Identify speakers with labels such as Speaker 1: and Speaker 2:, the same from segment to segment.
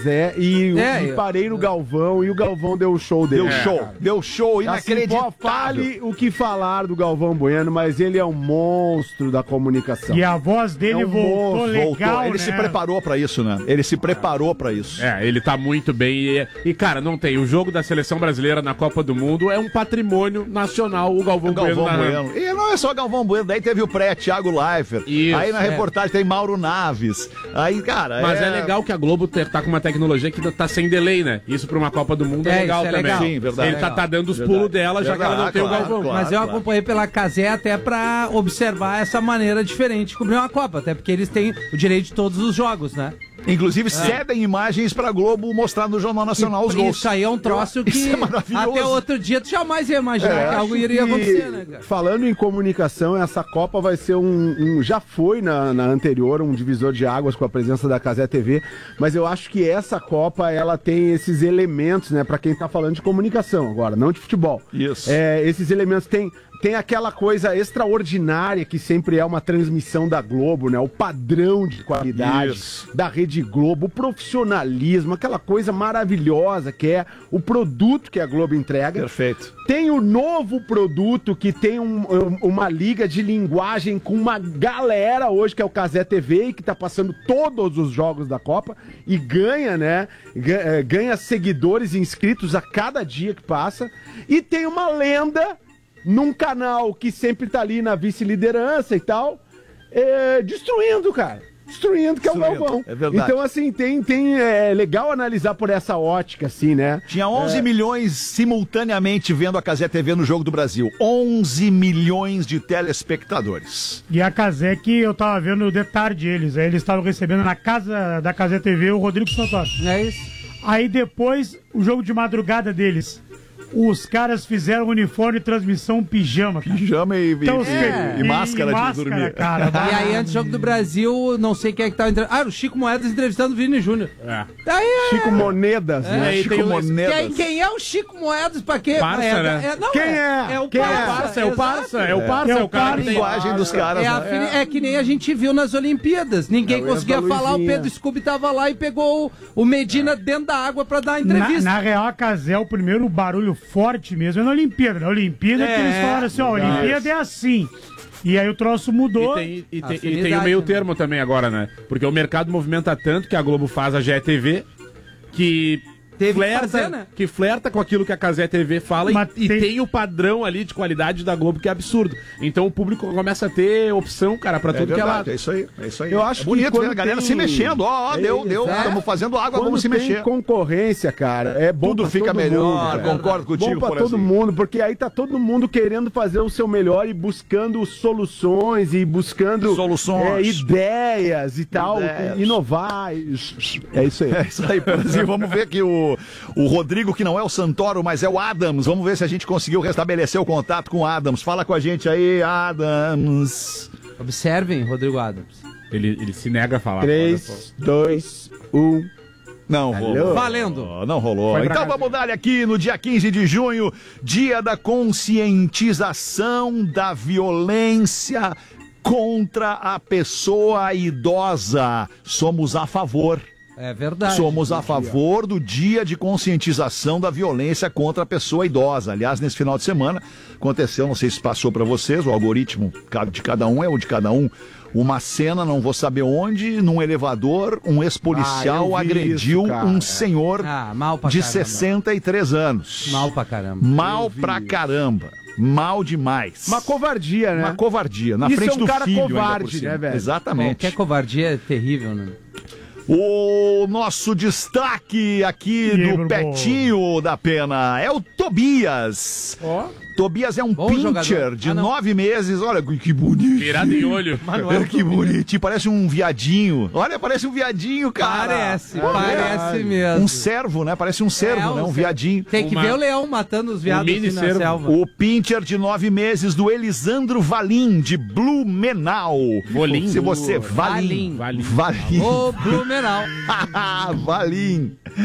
Speaker 1: Cazé e parei no Galvão e o Galvão deu o show dele.
Speaker 2: Deu show inacreditável.
Speaker 1: Assim, fale o que falar do Galvão Bueno, mas ele é um monstro da comunicação.
Speaker 3: E a voz dele voltou legal,
Speaker 2: Ele se preparou pra isso, né? Ele se preparou pra isso.
Speaker 4: Ele tá muito bem. E, cara, não tem. O jogo da seleção brasileira na Copa do Mundo é um patrimônio nacional, o Galvão Bueno.
Speaker 2: E não é só Galvão Bueno, daí teve o Thiago Leifert.
Speaker 4: Isso,
Speaker 2: aí na reportagem tem Mauro Naves. Aí, cara.
Speaker 4: Mas é legal que a Globo tá com uma tecnologia que tá sem delay, né? Isso pra uma Copa do Mundo é legal também.
Speaker 2: Legal. Sim, verdade.
Speaker 4: Ele tá dando os pulos dela, já que ela não tem o Galvão.
Speaker 5: Mas eu acompanhei pela Cazé até pra observar essa maneira diferente de cobrir uma Copa, até porque eles têm o direito de todos os jogos, né?
Speaker 2: Inclusive, cedem imagens pra Globo mostrar no Jornal Nacional os gols.
Speaker 5: Isso aí é um troço que até outro dia tu jamais ia imaginar que algo iria acontecer, né, cara?
Speaker 1: Falando em comunicação, essa Copa vai ser já foi na anterior, um divisor de águas com a presença da Cazé TV, mas eu acho que essa Copa, ela tem esses elementos, né, pra quem tá falando de comunicação agora, não de futebol.
Speaker 2: Isso.
Speaker 1: Esses elementos tem aquela coisa extraordinária que sempre é uma transmissão da Globo, né? O padrão de qualidade da Rede Globo, o profissionalismo, aquela coisa maravilhosa que é o produto que a Globo entrega.
Speaker 2: Perfeito.
Speaker 1: Tem o novo produto que tem uma liga de linguagem com uma galera hoje, que é o Cazé TV, que tá passando todos os jogos da Copa e ganha, né? Ganha seguidores e inscritos a cada dia que passa. E tem uma lenda num canal que sempre tá ali na vice-liderança e tal, destruindo, cara. Destruindo, que é o Galvão.
Speaker 2: É verdade.
Speaker 1: Então, assim, é legal analisar por essa ótica, assim, né?
Speaker 2: Tinha 11 milhões simultaneamente vendo a Cazé TV no Jogo do Brasil. 11 milhões de telespectadores.
Speaker 3: E a Cazé, que eu tava vendo de tarde eles estavam recebendo na casa da Cazé TV o Rodrigo Santoro.
Speaker 5: É isso.
Speaker 3: Aí depois, o jogo de madrugada deles. Os caras fizeram uniforme e transmissão pijama, cara.
Speaker 2: Pijama e máscara de
Speaker 3: máscara,
Speaker 2: dormir.
Speaker 5: Cara, e aí, antes do Jogo do Brasil, não sei quem é que tava o Chico Moedas entrevistando o Vini Júnior.
Speaker 1: Chico Monedas, né?
Speaker 2: Chico Monedas.
Speaker 5: Quem é o Chico Moedas? Pra quê?
Speaker 4: Parça, né?
Speaker 5: Não,
Speaker 1: quem é?
Speaker 5: É o
Speaker 1: Quem
Speaker 5: Parça.
Speaker 4: É o Parça, o cara
Speaker 2: A linguagem dos caras.
Speaker 5: É que nem a gente viu nas Olimpíadas. Ninguém conseguia falar, o Pedro Scooby tava lá e pegou o Medina dentro da água pra dar a entrevista.
Speaker 3: Na real, a Cazé, o primeiro barulho forte mesmo é na Olimpíada. Na Olimpíada que eles falaram assim, ó, a Olimpíada é assim. E aí o troço mudou.
Speaker 4: E tem o meio termo também agora, né? Porque o mercado movimenta tanto que a Globo faz a GETV que flerta com aquilo que a Cazé TV fala e tem o padrão ali de qualidade da Globo que é absurdo. Então o público começa a ter opção, cara, pra tudo que é lado.
Speaker 2: É isso aí, é isso aí.
Speaker 1: Eu acho
Speaker 2: bonito ver a galera se mexendo. Deu, estamos fazendo água, vamos se mexer.
Speaker 1: Concorrência, cara, é bom.
Speaker 2: Tudo fica melhor, concordo contigo.
Speaker 1: Bom pra todo mundo, porque aí tá todo mundo querendo fazer o seu melhor e buscando soluções e buscando ideias e tal, inovar. É isso aí.
Speaker 2: É isso aí, Brasil. Vamos ver aqui o Rodrigo, que não é o Santoro, mas é o Adams. Vamos ver se a gente conseguiu restabelecer o contato com o Adams. Fala com a gente aí, Adams.
Speaker 5: Observem, Rodrigo Adams.
Speaker 4: Ele se nega a falar.
Speaker 1: 3, 2, 1...
Speaker 2: Não rolou.
Speaker 5: Valendo.
Speaker 2: Não rolou. Então vamos dar aqui no dia 15 de junho, dia da conscientização da violência contra a pessoa idosa. Somos a favor.
Speaker 5: É verdade.
Speaker 2: Somos a favor do dia de conscientização da violência contra a pessoa idosa. Aliás, nesse final de semana aconteceu, não sei se passou para vocês, o algoritmo de cada um é o de cada um. Uma cena, não vou saber onde, num elevador, um ex-policial agrediu um senhor de 63 anos.
Speaker 5: Mal pra caramba.
Speaker 2: Mal pra caramba. Mal demais.
Speaker 1: Uma covardia, né?
Speaker 2: Uma covardia. Na frente do filho. Isso é um cara
Speaker 1: covarde, né, velho?
Speaker 2: Exatamente.
Speaker 5: Qualquer covardia é terrível, né?
Speaker 2: O nosso destaque aqui do Petinho da Pena é o Tobias. Tobias é um pincher de 9 meses. Olha que bonito.
Speaker 4: Virado em olho.
Speaker 2: Olha que bonitinho. Parece um viadinho. Olha, parece um viadinho, cara.
Speaker 5: Parece mesmo.
Speaker 2: Um cervo, né? Parece um cervo, né? Um viadinho.
Speaker 5: Tem que ver o leão matando os viados
Speaker 4: assim
Speaker 5: na selva.
Speaker 2: O pincher de 9 meses do Elisandro Valim, de Blumenau.
Speaker 4: Valim.
Speaker 2: Se você... Valim.
Speaker 5: O Blumenau.
Speaker 2: Valim.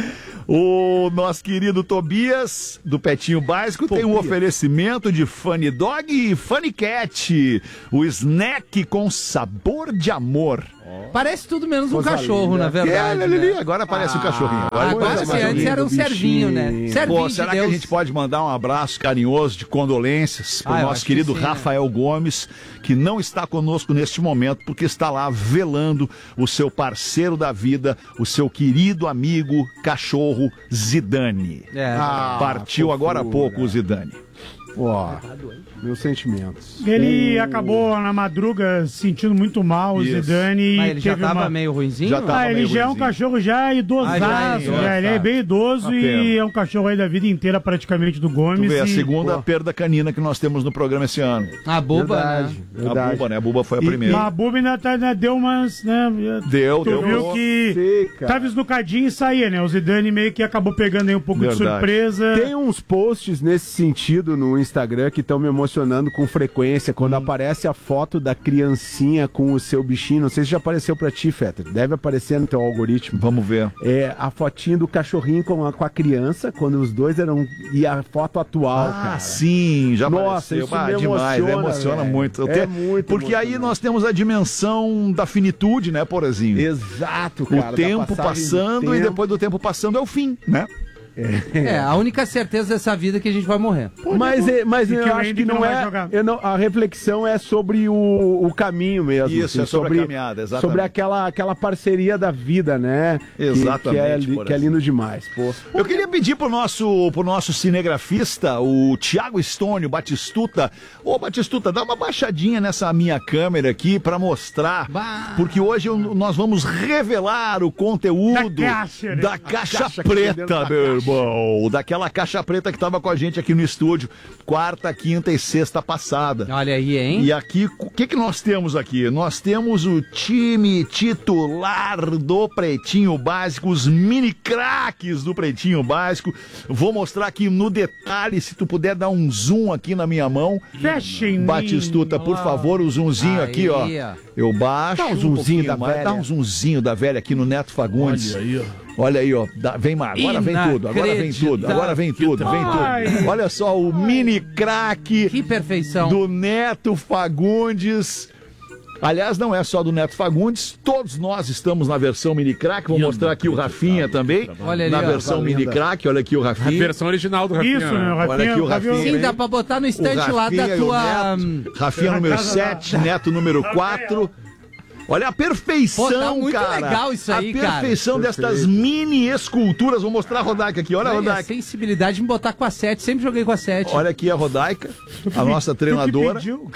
Speaker 2: O nosso querido Tobias, do Pretinho Básico, tem um oferecimento de Funny Dog e Funny Cat. O snack com sabor de amor.
Speaker 5: Parece tudo menos um cachorro, na verdade.
Speaker 2: Né? Agora parece um cachorrinho.
Speaker 5: Agora sim, antes era um servinho, né? Servinho.
Speaker 2: Pô, será que a gente pode mandar um abraço carinhoso de condolências pro nosso querido Rafael Gomes, que não está conosco neste momento, porque está lá velando o seu parceiro da vida, o seu querido amigo cachorro Zidane. Partiu agora há pouco o Zidane.
Speaker 1: Ó, meus sentimentos.
Speaker 3: Ele acabou na madruga sentindo muito mal, o Zidane.
Speaker 5: Mas ele já tava meio ruinzinho?
Speaker 3: Ele já é um cachorro já idosaço, ele é bem idoso e é um cachorro aí da vida inteira praticamente do Gomes.
Speaker 2: Tu vê, a segunda perda canina que nós temos no programa esse ano.
Speaker 5: A Buba,
Speaker 2: verdade. A Buba, né? A Buba foi a primeira.
Speaker 3: Mas a Buba ainda deu umas, né?
Speaker 2: Deu.
Speaker 3: Viu que tava esnucadinho e saía, né? O Zidane meio que acabou pegando aí um pouco de surpresa.
Speaker 1: Tem uns posts nesse sentido no Instagram que estão me emocionando com frequência, quando aparece a foto da criancinha com o seu bichinho. Não sei se já apareceu pra ti, Fetter. Deve aparecer no teu algoritmo.
Speaker 2: Vamos ver.
Speaker 1: É a fotinho do cachorrinho com a criança, quando os dois eram... E a foto atual, cara.
Speaker 2: Sim, já
Speaker 1: Nossa,
Speaker 2: apareceu.
Speaker 1: isso me
Speaker 2: demais, emociona muito.
Speaker 1: Muito.
Speaker 2: Porque aí nós temos a dimensão da finitude, né, Porazinho?
Speaker 1: Exato, cara.
Speaker 2: O tempo passando e depois do tempo passando é o fim, né?
Speaker 5: A única certeza dessa vida é que a gente vai morrer.
Speaker 1: Mas eu acho que não é. A reflexão é sobre o caminho mesmo.
Speaker 2: Isso,
Speaker 1: assim,
Speaker 2: é sobre a caminhada, exatamente.
Speaker 1: Sobre aquela parceria da vida, né?
Speaker 2: Exatamente.
Speaker 1: Que é lindo demais. Pô.
Speaker 2: Eu queria pedir pro nosso cinegrafista, o Thiago Stone, o Batistuta. Ô, Batistuta, dá uma baixadinha nessa minha câmera aqui pra mostrar. Porque hoje nós vamos revelar o conteúdo da caixa preta, meu irmão. Daquela caixa preta que tava com a gente aqui no estúdio, quarta, quinta e sexta passada.
Speaker 5: Olha aí, hein?
Speaker 2: E aqui, o que nós temos aqui? Nós temos o time titular do Pretinho Básico, os mini craques do Pretinho Básico. Vou mostrar aqui no detalhe, se tu puder dar um zoom aqui na minha mão. Batistuta, por favor, o zoomzinho aqui, ó. Eu baixo.
Speaker 1: Dá um zoomzinho da velha.
Speaker 2: Dá um zoomzinho da velha aqui no Neto Fagundes.
Speaker 4: Olha aí, ó.
Speaker 2: Olha aí, ó. Vem mais. Agora vem tudo. Agora vem tudo. Olha só o mini craque.
Speaker 5: Que perfeição.
Speaker 2: Do Neto Fagundes. Aliás, não é só do Neto Fagundes, todos nós estamos na versão mini crack. Vou mostrar aqui o Rafinha também.
Speaker 5: Olha ali,
Speaker 2: na versão mini crack, olha aqui o Rafinha.
Speaker 4: A versão original do Rafinha.
Speaker 3: Isso, né?
Speaker 2: Olha aqui o Rafinha.
Speaker 5: Sim, dá pra botar no estante lá da tua...
Speaker 2: Rafinha número 7, Neto número 4. Olha a perfeição,
Speaker 5: tá muito
Speaker 2: cara.
Speaker 5: Legal isso aí, cara.
Speaker 2: A perfeição destas mini esculturas. Vou mostrar a Rodaica aqui. Olha a Rodaica.
Speaker 5: A sensibilidade em botar com a 7. Sempre joguei com a 7.
Speaker 2: Olha aqui a Rodaica, a nossa treinadora.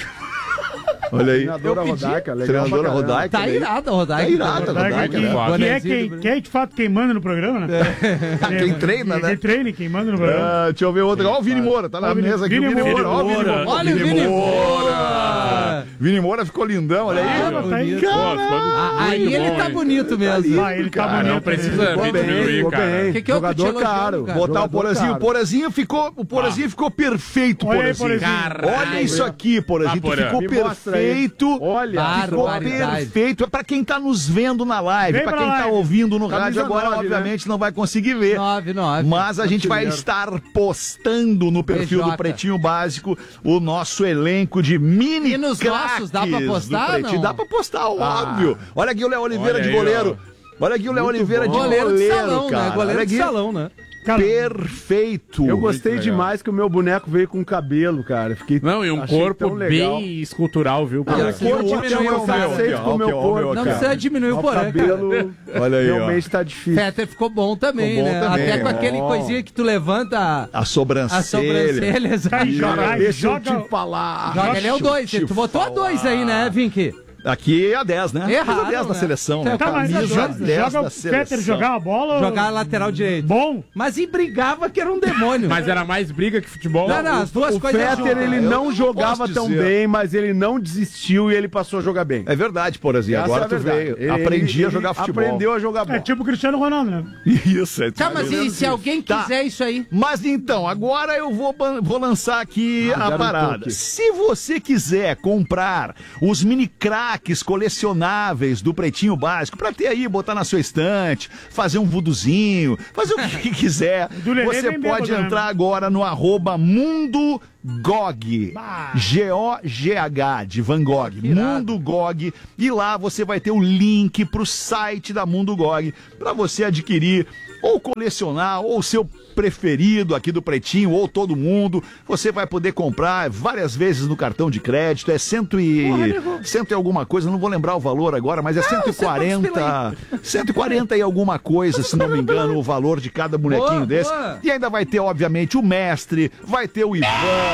Speaker 2: Olha aí.
Speaker 1: Treinadora Rodaica.
Speaker 5: Tá irada a Rodaica.
Speaker 2: Tá irada a Rodaica,
Speaker 3: né? Quem é de fato quem manda no programa, né?
Speaker 2: Quem treina, né?
Speaker 3: Quem treina, quem manda no programa.
Speaker 2: Deixa eu ver outra. Olha o Vini Moura, tá na mesa aqui.
Speaker 3: Vini Moura.
Speaker 5: Olha o Vini Moura.
Speaker 2: Vini Moura ficou lindão, olha aí.
Speaker 5: Aí ele tá bonito mesmo.
Speaker 3: Ele tá bonito.
Speaker 4: Não precisa diminuir, cara.
Speaker 5: Que é outro
Speaker 1: jogador caro.
Speaker 2: Botar o Porazinho. O Porazinho ficou perfeito, Porazinho. Olha isso aqui, Porazinho. Ficou perfeito.
Speaker 1: Olha,
Speaker 2: ficou perfeito. É pra quem tá nos vendo na live, pra quem tá ouvindo no rádio agora, obviamente não vai conseguir ver.
Speaker 5: 9.
Speaker 2: Mas a gente vai estar postando no perfil do Pretinho Básico o nosso elenco de mini
Speaker 5: e nos nossos, dá pra postar, não?
Speaker 2: Dá pra postar, óbvio. Olha aqui o Léo Oliveira de goleiro. Olha aqui o Léo Oliveira de goleiro,
Speaker 5: de salão,
Speaker 2: cara.
Speaker 5: Né? Goleiro de salão, né?
Speaker 3: Cara,
Speaker 2: perfeito.
Speaker 1: Eu gostei demais que o meu boneco veio com cabelo, cara. Fiquei,
Speaker 4: não, e um corpo bem escultural, viu?
Speaker 1: Ah, o corpo
Speaker 5: não precisa diminuir o porém,
Speaker 1: cabelo.
Speaker 2: Olha aí,
Speaker 1: realmente tá difícil.
Speaker 5: Fetter ficou bom também, né? Até com aquele coisinha que tu levanta
Speaker 2: a sobrancelha.
Speaker 1: Deixa eu te falar.
Speaker 5: Joga, ele é o 2. Tu botou a 2 aí, né, Vink?
Speaker 2: Aqui é a 10, né?
Speaker 5: Errado,
Speaker 2: a 10 da seleção, né?
Speaker 3: Tá, mas joga o Fetter jogar a bola?
Speaker 5: Jogar a lateral direito.
Speaker 3: Bom.
Speaker 5: Mas e brigava que era um demônio.
Speaker 4: Mas era mais briga que futebol.
Speaker 5: Não, as duas coisas.
Speaker 1: O Fetter, ele não jogava tão bem, mas ele não desistiu e ele passou a jogar bem.
Speaker 2: É verdade, Porazinho. Agora tu veio. Aprendi a jogar futebol.
Speaker 1: Aprendeu a jogar bola.
Speaker 3: É tipo o Cristiano Ronaldo, né?
Speaker 2: Isso, é.
Speaker 5: Tá, mas e se alguém quiser isso aí?
Speaker 2: Mas então, agora eu vou lançar aqui a parada. Se você quiser comprar os mini craques craques colecionáveis do Pretinho Básico, pra ter aí, botar na sua estante, fazer um vuduzinho, fazer o que quiser. Você pode entrar agora no @Mundo GOG, G-O-G-H, de Van Gogh, Mundo GOG, e lá você vai ter o link pro site da Mundo GOG, pra você adquirir ou colecionar, ou o seu preferido aqui do Pretinho, ou todo mundo. Você vai poder comprar várias vezes no cartão de crédito, é cento e alguma coisa, não vou lembrar o valor agora, mas é 140 e alguma coisa, se não me engano, o valor de cada bonequinho desse. E ainda vai ter, obviamente, o Mestre, vai ter o Ivan,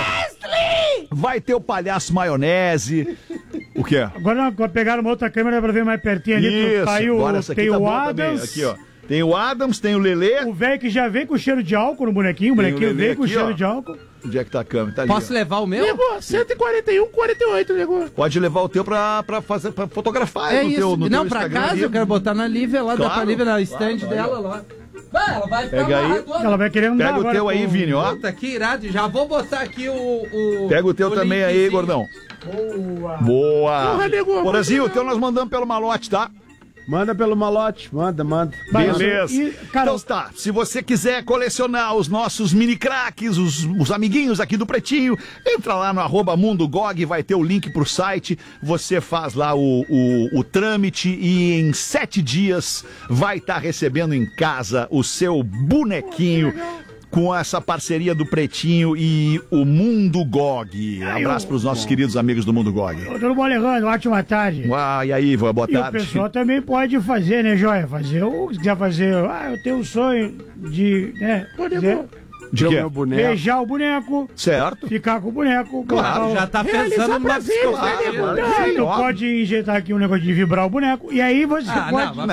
Speaker 2: vai ter o Palhaço Maionese. O que é?
Speaker 3: Agora pegaram uma outra câmera pra ver mais pertinho ali.
Speaker 2: Isso, agora essa aqui
Speaker 3: tem
Speaker 2: tá
Speaker 3: o
Speaker 2: boa
Speaker 3: Adams.
Speaker 2: também. Aqui, ó. Tem o Adams, tem o Lelê.
Speaker 3: O velho que já vem com cheiro de álcool no bonequinho. O bonequinho veio com cheiro de álcool.
Speaker 2: Onde é que tá a câmera? Tá ali.
Speaker 5: Posso levar o meu?
Speaker 4: Negou, 141,48, negou.
Speaker 2: Pode levar o teu pra fotografar
Speaker 5: É
Speaker 2: no
Speaker 5: isso.
Speaker 2: teu
Speaker 5: Não,
Speaker 2: Instagram.
Speaker 5: pra casa,
Speaker 2: ali.
Speaker 5: eu quero botar na Lívia lá, dá
Speaker 2: Claro,
Speaker 5: pra Lívia na
Speaker 2: claro,
Speaker 5: stand dela lá. Vai, ela vai ficar
Speaker 2: Pega aí.
Speaker 5: amarradona.
Speaker 3: Ela vai querer andar
Speaker 2: Pega o
Speaker 3: agora
Speaker 2: teu aí,
Speaker 3: com-
Speaker 2: Vini, ó.
Speaker 5: Puta, que irado. Já vou botar aqui o
Speaker 2: Pega o teu também aí,
Speaker 5: linkzinho.
Speaker 2: gordão. Boa. Porazinho, o teu nós mandamos pelo malote, tá?
Speaker 1: Manda pelo malote, manda.
Speaker 2: Beleza.
Speaker 3: E, cara,
Speaker 2: Então tá, se você quiser colecionar os nossos mini craques, os amiguinhos aqui do Pretinho, entra lá no @Mundo GOG, vai ter o link pro site, você faz lá o trâmite e em 7 dias vai estar recebendo em casa o seu bonequinho com essa parceria do Pretinho e o Mundo GOG. Abraço pros nossos queridos amigos do Mundo GOG.
Speaker 3: Tudo bom, Alejandro? Ótima tarde.
Speaker 2: E aí, Ivan, boa
Speaker 3: E o
Speaker 2: tarde.
Speaker 3: pessoal também pode fazer, né, Joia? Se quiser fazer, eu tenho um sonho de, né,
Speaker 2: De quê?
Speaker 1: Meu boneco.
Speaker 3: beijar o boneco,
Speaker 2: Certo?
Speaker 3: ficar com o boneco.
Speaker 2: Claro,
Speaker 3: botar o-
Speaker 5: Já tá pensando numa psicologia.
Speaker 3: Tu pode injetar aqui um negócio de vibrar o boneco, e aí você pode...
Speaker 5: não,
Speaker 2: Não,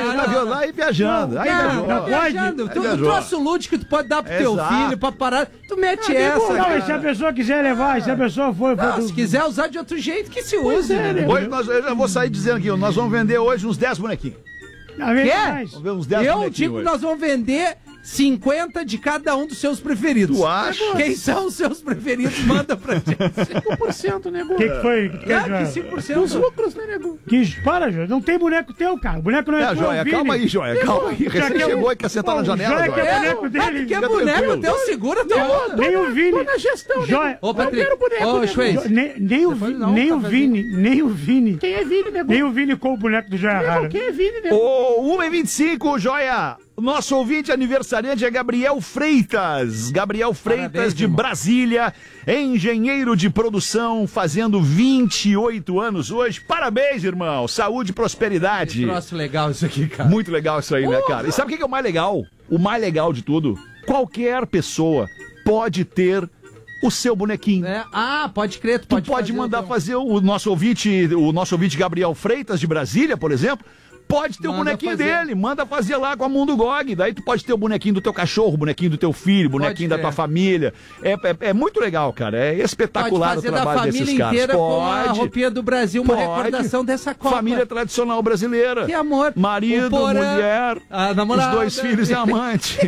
Speaker 2: aí viajando. Aí
Speaker 5: Não,
Speaker 2: viajou.
Speaker 5: viajando.
Speaker 2: Aí
Speaker 5: Tu
Speaker 2: viajou.
Speaker 5: troço lúdico que tu pode dar pro teu
Speaker 2: Exato.
Speaker 5: filho pra parar. Tu mete essa,
Speaker 3: Não, e se a
Speaker 5: cara.
Speaker 3: pessoa quiser levar, se a pessoa for...
Speaker 5: Não, se quiser usar de outro jeito, que se use. né?
Speaker 2: Hoje eu já vou sair dizendo aqui, nós vamos vender hoje uns 10 bonequinhos.
Speaker 3: Não, vem
Speaker 5: Quê?
Speaker 3: mais.
Speaker 2: Vamos ver uns 10
Speaker 5: Eu
Speaker 2: bonequinhos
Speaker 5: digo que
Speaker 2: hoje.
Speaker 5: nós vamos vender 50 de cada um dos seus preferidos.
Speaker 2: Tu acha?
Speaker 5: Quem são os seus preferidos, manda pra gente.
Speaker 4: 5%, negou.
Speaker 3: O que foi?
Speaker 5: Claro que 5%.
Speaker 4: Dos lucros, né, negou?
Speaker 3: Para, Joia. Não tem boneco teu, cara. O boneco não é teu.
Speaker 2: Joia,
Speaker 3: Vini.
Speaker 2: calma aí, Joia, calma aí.
Speaker 3: Já
Speaker 2: Recém
Speaker 3: que
Speaker 2: chegou
Speaker 3: eu-
Speaker 2: e quer sentar na
Speaker 3: Pô,
Speaker 2: janela,
Speaker 3: Joia que é
Speaker 2: Joia.
Speaker 3: boneco dele.
Speaker 5: Que é
Speaker 2: Fica
Speaker 5: boneco
Speaker 2: tranquilo.
Speaker 5: teu, segura teu onda.
Speaker 3: Nem o Vini.
Speaker 4: Tô na gestão,
Speaker 3: Joia.
Speaker 5: Ô,
Speaker 4: Eu
Speaker 5: Patrick.
Speaker 4: quero boneco,
Speaker 5: Ô,
Speaker 4: negou.
Speaker 5: Schweiz.
Speaker 3: Nem o
Speaker 5: Depois
Speaker 3: Vini,
Speaker 5: não,
Speaker 3: nem o
Speaker 5: cafezinho.
Speaker 3: Vini, nem o Vini.
Speaker 4: Quem é Vini, negou?
Speaker 3: Nem o Vini com o boneco do Joia Rara.
Speaker 4: Quem é Vini, negou?
Speaker 2: Ô, 1h25, Joia. Nosso ouvinte aniversariante é Gabriel Freitas. Gabriel Freitas,
Speaker 5: Parabéns,
Speaker 2: de
Speaker 5: irmão.
Speaker 2: Brasília, engenheiro de produção, fazendo 28 anos hoje. Parabéns, irmão. Saúde e prosperidade.
Speaker 5: Troço legal isso aqui, cara.
Speaker 2: Muito legal isso aí, né, cara? E sabe o que é o mais legal? O mais legal de tudo? Qualquer pessoa pode ter o seu bonequinho.
Speaker 5: É. Ah, pode crer, tu
Speaker 2: Tu
Speaker 5: pode
Speaker 2: pode
Speaker 5: fazer
Speaker 2: mandar
Speaker 5: o-
Speaker 2: fazer o nosso ouvinte Gabriel Freitas, de Brasília, por exemplo. Pode ter o
Speaker 5: Manda
Speaker 2: bonequinho
Speaker 5: fazer.
Speaker 2: dele, manda fazer lá com a Mundo GOG. Daí tu pode ter o bonequinho do teu cachorro, o bonequinho do teu filho, o bonequinho da
Speaker 5: crer.
Speaker 2: tua família. É muito legal, cara. É
Speaker 5: Pode
Speaker 2: espetacular o
Speaker 5: fazer da
Speaker 2: trabalho desses
Speaker 5: família
Speaker 2: caras.
Speaker 5: inteira com a
Speaker 2: Pode.
Speaker 5: roupinha do Brasil, uma
Speaker 2: Pode.
Speaker 5: recordação dessa Copa.
Speaker 2: Família tradicional brasileira.
Speaker 5: Que amor.
Speaker 2: Marido,
Speaker 5: O Porã,
Speaker 2: mulher,
Speaker 5: a namorada.
Speaker 2: os 2 filhos e a amante.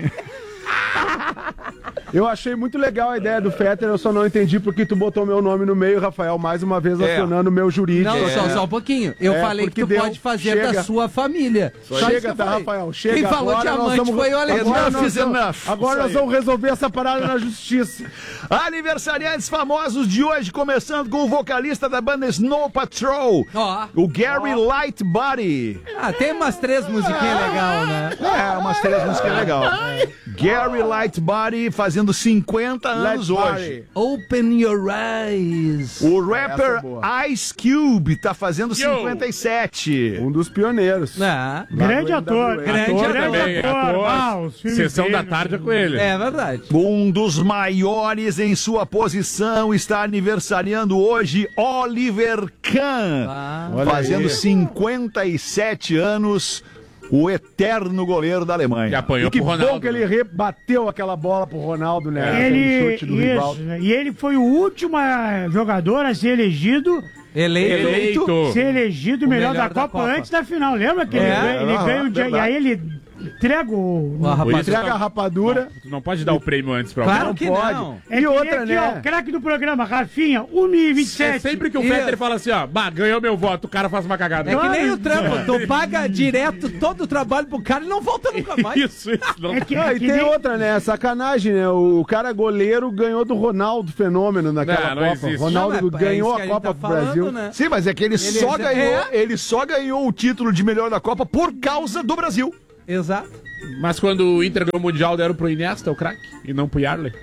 Speaker 1: Eu achei muito legal a ideia do Fetter, eu só não entendi porque tu botou meu nome no meio, Rafael, mais uma vez acionando o meu jurídico.
Speaker 5: Não,
Speaker 1: aqui.
Speaker 5: só um pouquinho. Eu falei que
Speaker 1: porque
Speaker 5: tu
Speaker 1: deu.
Speaker 5: pode fazer
Speaker 1: Chega.
Speaker 5: da sua família. Só isso que
Speaker 1: Chega,
Speaker 5: eu
Speaker 1: tá,
Speaker 5: falei.
Speaker 1: Rafael? Chega.
Speaker 5: Quem falou
Speaker 1: Agora nós
Speaker 5: diamante
Speaker 1: vamos-
Speaker 5: foi o Alexandre.
Speaker 1: Agora
Speaker 2: Enough
Speaker 1: nós
Speaker 2: is
Speaker 1: vamos-
Speaker 2: enough.
Speaker 1: Agora
Speaker 2: Isso
Speaker 1: nós
Speaker 2: aí.
Speaker 1: vamos resolver essa parada na justiça.
Speaker 2: Aniversariantes famosos de hoje, começando com o vocalista da banda Snow Patrol,
Speaker 5: Ó.
Speaker 2: o Gary Lightbody.
Speaker 5: Ah, tem umas 3 musiquinhas legais, né?
Speaker 2: É, umas 3 músicas legais. Gary Lightbody fazendo 50 anos hoje.
Speaker 5: Open your eyes.
Speaker 2: O rapper
Speaker 1: Essa é boa.
Speaker 2: Ice Cube tá fazendo 57.
Speaker 1: Um dos pioneiros.
Speaker 5: Ah,
Speaker 3: Grande ator.
Speaker 5: Grande ator.
Speaker 3: Os filmes
Speaker 4: Sessão da
Speaker 3: dele,
Speaker 4: tarde é com ele.
Speaker 5: é verdade.
Speaker 2: Um dos maiores em sua posição está aniversariando hoje Oliver Kahn,
Speaker 1: Olha
Speaker 2: fazendo
Speaker 1: aí.
Speaker 2: 57 anos, o eterno goleiro da Alemanha.
Speaker 4: Que apanhou
Speaker 1: Que
Speaker 4: pro Ronaldo.
Speaker 1: bom que ele rebateu aquela bola pro Ronaldo, né?
Speaker 3: Ele,
Speaker 1: Aquele chute do
Speaker 3: isso,
Speaker 1: Rivaldo.
Speaker 3: né? E ele foi o último jogador a ser elegido
Speaker 5: Eleito.
Speaker 3: ser elegido o melhor da Copa antes da final. Lembra que ele ganha
Speaker 2: verdade.
Speaker 3: e aí ele entrega
Speaker 1: Entrega a rapadura.
Speaker 4: Tu não pode dar o prêmio antes pra
Speaker 5: Claro
Speaker 4: alguém.
Speaker 5: que
Speaker 1: pode.
Speaker 5: não.
Speaker 1: E outra,
Speaker 3: aqui,
Speaker 1: né?
Speaker 3: ó, craque do programa, Rafinha, 1h27.
Speaker 4: É sempre que o Fetter fala assim, ó, ganhou meu voto, o cara faz uma cagada.
Speaker 5: É que nem o trampo, tu paga direto todo o trabalho pro cara e não volta nunca mais.
Speaker 4: Isso. Não.
Speaker 3: É que,
Speaker 1: Ah,
Speaker 3: é
Speaker 1: e
Speaker 3: que
Speaker 1: tem
Speaker 3: nem-
Speaker 1: outra, né? Sacanagem, né? O cara goleiro ganhou do Ronaldo Fenômeno naquela
Speaker 4: Não
Speaker 1: Copa.
Speaker 4: existe.
Speaker 1: Ronaldo
Speaker 5: Não, mas é
Speaker 1: ganhou
Speaker 5: isso que
Speaker 1: a
Speaker 5: gente
Speaker 1: Copa
Speaker 5: tá
Speaker 1: pro
Speaker 5: falando,
Speaker 1: Brasil.
Speaker 5: né?
Speaker 2: Sim, mas é que ele
Speaker 5: Ele
Speaker 2: só ganhou o título de melhor da Copa por causa do Brasil.
Speaker 5: Exato.
Speaker 4: Mas quando o Inter ganhou o Mundial, deram pro Iniesta, o craque, e não pro Yarley.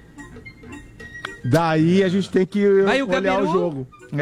Speaker 1: Daí a gente tem que
Speaker 5: Aí o
Speaker 1: olhar
Speaker 5: Gabiru-
Speaker 1: o jogo.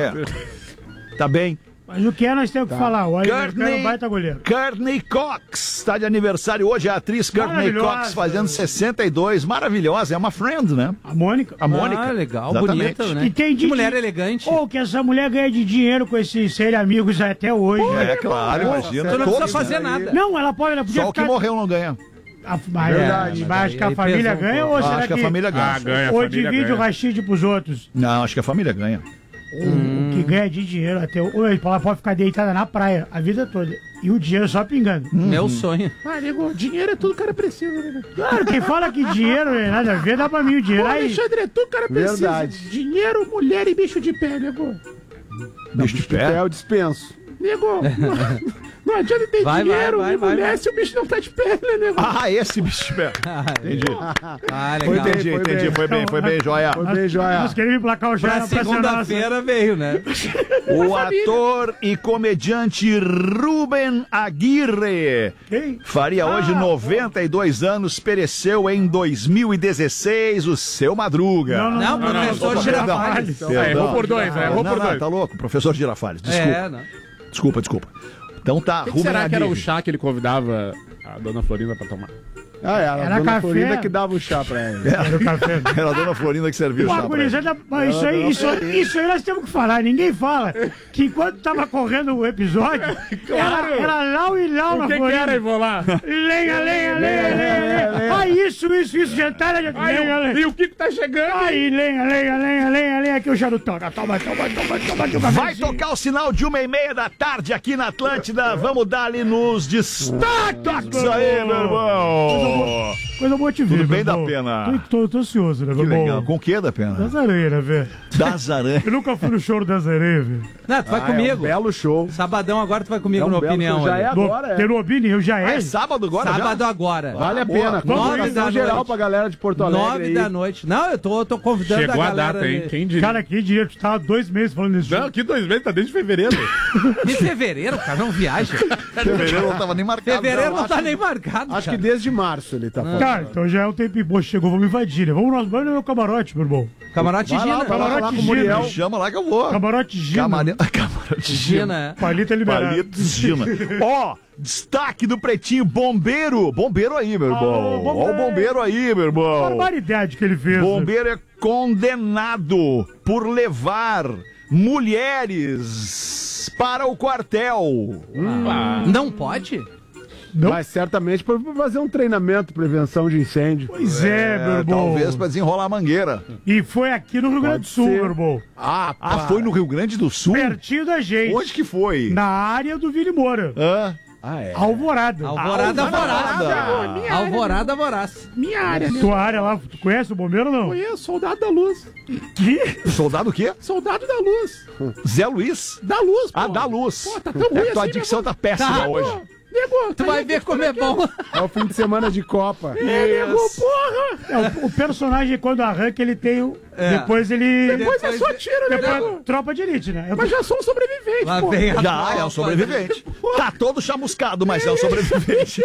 Speaker 2: Tá bem.
Speaker 3: Mas o que é, nós temos que falar. O Oliver Kahn é um baita goleiro.
Speaker 2: Courtney Cox está de aniversário hoje. A atriz Courtney
Speaker 3: Maravilhosa.
Speaker 2: Cox fazendo 62. Maravilhosa. É uma friend, né?
Speaker 3: A Mônica.
Speaker 2: A Mônica.
Speaker 5: Ah, legal,
Speaker 2: Exatamente.
Speaker 5: bonita, né?
Speaker 3: E tem
Speaker 5: Que mulher elegante.
Speaker 3: Ou que essa mulher ganha de dinheiro com esses serem amigos até hoje.
Speaker 2: É claro, imagina.
Speaker 5: Tu não precisa
Speaker 2: Todos,
Speaker 5: fazer
Speaker 2: né?
Speaker 5: nada.
Speaker 3: Não, ela podia
Speaker 2: Só o que
Speaker 3: ficar...
Speaker 2: morreu não ganha.
Speaker 3: Verdade,
Speaker 5: mas
Speaker 3: mas acho que a
Speaker 5: aí
Speaker 3: família
Speaker 5: pesa um
Speaker 3: ganha
Speaker 5: pouco.
Speaker 3: ou será
Speaker 2: Acho que a família ganha.
Speaker 4: ganha, a
Speaker 3: ou
Speaker 4: família
Speaker 3: divide
Speaker 4: ganha.
Speaker 3: o rachide pros outros?
Speaker 2: Não, acho que a família ganha.
Speaker 3: O que ganha de dinheiro até... Ou ela pode ficar deitada na praia a vida toda. E o dinheiro só pingando.
Speaker 5: Meu sonho.
Speaker 4: Ah, nego, dinheiro é tudo que o cara precisa, né?
Speaker 3: Claro, quem fala que dinheiro não é nada a ver, dá pra mim o dinheiro. Aí,
Speaker 4: é tudo que o cara
Speaker 1: Verdade.
Speaker 4: Dinheiro, mulher e bicho de pé, nego.
Speaker 2: Bicho de pé.
Speaker 1: É o dispenso.
Speaker 4: Nego, não adianta ter
Speaker 5: Vai,
Speaker 4: dinheiro
Speaker 5: vai,
Speaker 4: e
Speaker 5: vai,
Speaker 4: mulher
Speaker 5: vai.
Speaker 4: se o bicho não tá de pé, né, nego?
Speaker 2: Ah, esse bicho de pé. Entendi.
Speaker 5: Ah,
Speaker 1: Foi
Speaker 5: legal.
Speaker 1: bem,
Speaker 2: Entendi. Foi bem, joia.
Speaker 1: Foi bem, joia.
Speaker 3: nós queremos emplacar o
Speaker 5: Pra
Speaker 3: Jair pra ser nossa.
Speaker 5: segunda-feira veio, né?
Speaker 2: O ator e comediante Ruben Aguirre
Speaker 3: Quem?
Speaker 2: faria hoje 92 anos, pereceu em 2016 o seu Madruga.
Speaker 5: Não, professor
Speaker 2: Opa,
Speaker 5: Girafales.
Speaker 2: perdão.
Speaker 4: errou por dois, né? Errou por dois.
Speaker 2: Tá louco, professor Girafales, desculpa.
Speaker 5: É, não.
Speaker 2: Desculpa. Então tá,
Speaker 4: O que
Speaker 2: Ruben
Speaker 4: será que era o
Speaker 2: Aguirre.
Speaker 4: chá que ele convidava a dona Florinda pra tomar?
Speaker 1: Ah, era a
Speaker 3: Era
Speaker 1: dona
Speaker 3: café.
Speaker 1: Florinda que dava o chá pra ela.
Speaker 3: Era o café.
Speaker 2: Era a dona Florinda que serviu o
Speaker 3: Pô,
Speaker 2: chá pra ele.
Speaker 3: gurizada, mas isso aí nós temos que falar. Ninguém fala que enquanto tava correndo o episódio, era lau e lau na
Speaker 4: O que
Speaker 3: Florinda.
Speaker 4: era, Ivolá?
Speaker 3: Lenha. Ah, isso, jantar, lenha.
Speaker 4: E o Kiko tá chegando?
Speaker 3: Aí, lenha, aqui o charutão. Toma,
Speaker 2: Vai tocar o sinal de 1h30 da tarde aqui na Atlântida. Vamos dar ali nos destaques aí, meu irmão.
Speaker 3: Coisa boa te ver,
Speaker 2: Tudo bem,
Speaker 3: meu irmão.
Speaker 2: da pena?
Speaker 3: Tô ansioso, né,
Speaker 2: Que
Speaker 3: meu irmão?
Speaker 2: legal. Com o que da pena?
Speaker 3: Das aranhas, né, velho?
Speaker 2: Das aranhas.
Speaker 3: Eu nunca fui no show das aranhas, velho.
Speaker 5: Não, tu vai
Speaker 1: É um
Speaker 5: comigo.
Speaker 1: belo show.
Speaker 5: Sabadão agora tu vai comigo
Speaker 1: É um
Speaker 5: na
Speaker 1: belo
Speaker 5: opinião.
Speaker 1: show. Já
Speaker 5: ali.
Speaker 1: é agora,
Speaker 3: Tem no opinião, já é.
Speaker 2: É sábado agora
Speaker 5: Sábado
Speaker 2: já?
Speaker 5: agora.
Speaker 1: Vale a
Speaker 2: boa.
Speaker 1: pena.
Speaker 5: 9
Speaker 1: Comunicação
Speaker 5: da
Speaker 1: geral
Speaker 5: noite.
Speaker 1: pra galera de Porto Alegre
Speaker 5: 9
Speaker 1: aí.
Speaker 5: da noite. Não, eu tô convidando
Speaker 4: Chegou
Speaker 5: a
Speaker 4: a
Speaker 5: galera.
Speaker 4: data, hein?
Speaker 5: ali.
Speaker 4: Quem diria?
Speaker 3: Cara, que dinheiro, tu tava 2 meses falando desse
Speaker 4: Não,
Speaker 3: jogo.
Speaker 4: que 2 meses, tá desde fevereiro.
Speaker 5: De fevereiro, cara, não viaja.
Speaker 2: Fevereiro não tava nem marcado.
Speaker 5: Fevereiro não
Speaker 1: acho
Speaker 5: tá
Speaker 1: que-
Speaker 5: nem marcado.
Speaker 1: Acho que
Speaker 5: cara.
Speaker 1: desde março ele tá falando.
Speaker 3: Tá, então já é um tempo bom. Chegou, vamos invadir, né? Vamos no meu camarote, meu irmão.
Speaker 5: Camarote
Speaker 1: Vai lá,
Speaker 5: Gina.
Speaker 1: vai lá,
Speaker 3: Camarote
Speaker 1: lá com o
Speaker 3: Gina.
Speaker 1: Muriel.
Speaker 2: Me chama lá que eu vou.
Speaker 3: Camarote Gina.
Speaker 2: Camarote Gina.
Speaker 5: Gina, é.
Speaker 3: Palito é liberado.
Speaker 2: Palitos Gina. Ó, destaque do Pretinho, bombeiro. Bombeiro aí, meu irmão.
Speaker 3: Alô, bombeiro.
Speaker 2: Ó o bombeiro aí, meu irmão.
Speaker 3: Barbaridade que ele fez. né?
Speaker 2: Bombeiro é condenado por levar mulheres para o quartel.
Speaker 5: Não pode?
Speaker 3: Não?
Speaker 1: Mas certamente pra fazer um treinamento, prevenção de incêndio.
Speaker 3: Pois é, meu irmão.
Speaker 2: Talvez para desenrolar a mangueira.
Speaker 3: E foi aqui no Rio Grande do Sul,
Speaker 1: ser.
Speaker 3: meu irmão.
Speaker 2: Ah, foi no Rio Grande do Sul?
Speaker 3: Pertinho da gente.
Speaker 2: Onde que foi?
Speaker 3: Na área do Vini Moura.
Speaker 2: Hã?
Speaker 1: Ah, é.
Speaker 3: Alvorada.
Speaker 5: Alvorada voraz. Alvorada voraz.
Speaker 4: Minha área, né?
Speaker 3: Tua área lá, tu conhece o bombeiro ou não?
Speaker 4: Conheço, soldado da luz.
Speaker 3: Que?
Speaker 2: Soldado o quê?
Speaker 4: Soldado da luz.
Speaker 2: Zé Luiz?
Speaker 4: Da luz, pô.
Speaker 2: Ah, da luz.
Speaker 4: Pô, tá tão ruim
Speaker 2: Tua
Speaker 4: assim,
Speaker 2: dicção
Speaker 4: meu
Speaker 2: tá péssima
Speaker 5: Tá.
Speaker 2: hoje.
Speaker 4: Nego,
Speaker 5: Tu vai ver como é bom.
Speaker 1: É o fim de semana de Copa.
Speaker 4: Nego, porra.
Speaker 3: É, o personagem, quando arranca, ele tem o... Depois ele...
Speaker 4: Depois é só tiro, né,
Speaker 3: Depois,
Speaker 4: nego?
Speaker 3: tropa de elite, né?
Speaker 4: Mas já sou um sobrevivente,
Speaker 5: Lá
Speaker 4: pô.
Speaker 5: vem a
Speaker 2: Já é um sobrevivente. Tá todo chamuscado, mas é um sobrevivente.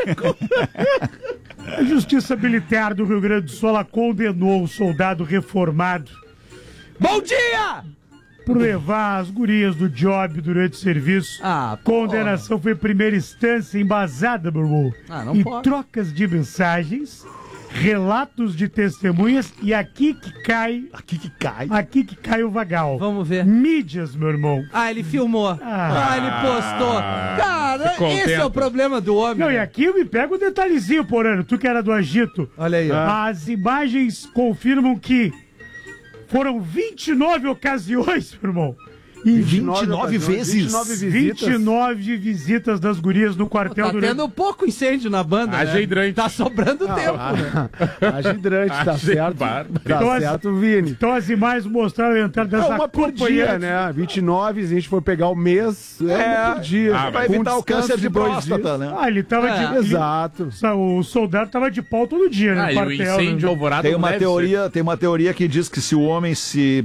Speaker 3: A Justiça Militar do Rio Grande do Sul, ela condenou o soldado reformado
Speaker 5: Bom dia!
Speaker 3: por levar as gurias do job durante o serviço.
Speaker 5: Ah, pô.
Speaker 3: Condenação foi em primeira instância embasada, meu irmão.
Speaker 5: Ah, não
Speaker 3: em
Speaker 5: pode.
Speaker 3: trocas de mensagens, relatos de testemunhas e aqui que cai o vagal.
Speaker 5: Vamos ver.
Speaker 3: Mídias, meu irmão.
Speaker 5: Ah, ele filmou. Ah, ele postou. Cara,
Speaker 4: se contenta.
Speaker 5: esse é o problema do homem.
Speaker 3: Não, e
Speaker 5: né?
Speaker 3: aqui eu me pego um detalhezinho, Porano, tu que era do agito.
Speaker 5: Olha aí, ó.
Speaker 3: As imagens confirmam que foram 29 ocasiões, meu irmão,
Speaker 2: E 29 vezes.
Speaker 3: 29 visitas das gurias no quartel.
Speaker 5: Tá tendo pouco incêndio na banda,
Speaker 4: Haja hidrante.
Speaker 5: Tá sobrando tempo.
Speaker 1: Haja hidrante, tá certo. Tá certo, Vini.
Speaker 3: Então as imagens mostraram a entrada dessa
Speaker 1: uma por dia, né? 29, se a gente for pegar o mês, uma por dia.
Speaker 2: Vai evitar o câncer de próstata, né?
Speaker 3: Ele tava de...
Speaker 1: Exato.
Speaker 3: O soldado tava de pau todo dia, né?
Speaker 4: E o incêndio alvorado
Speaker 2: tem uma teoria que diz que se o homem se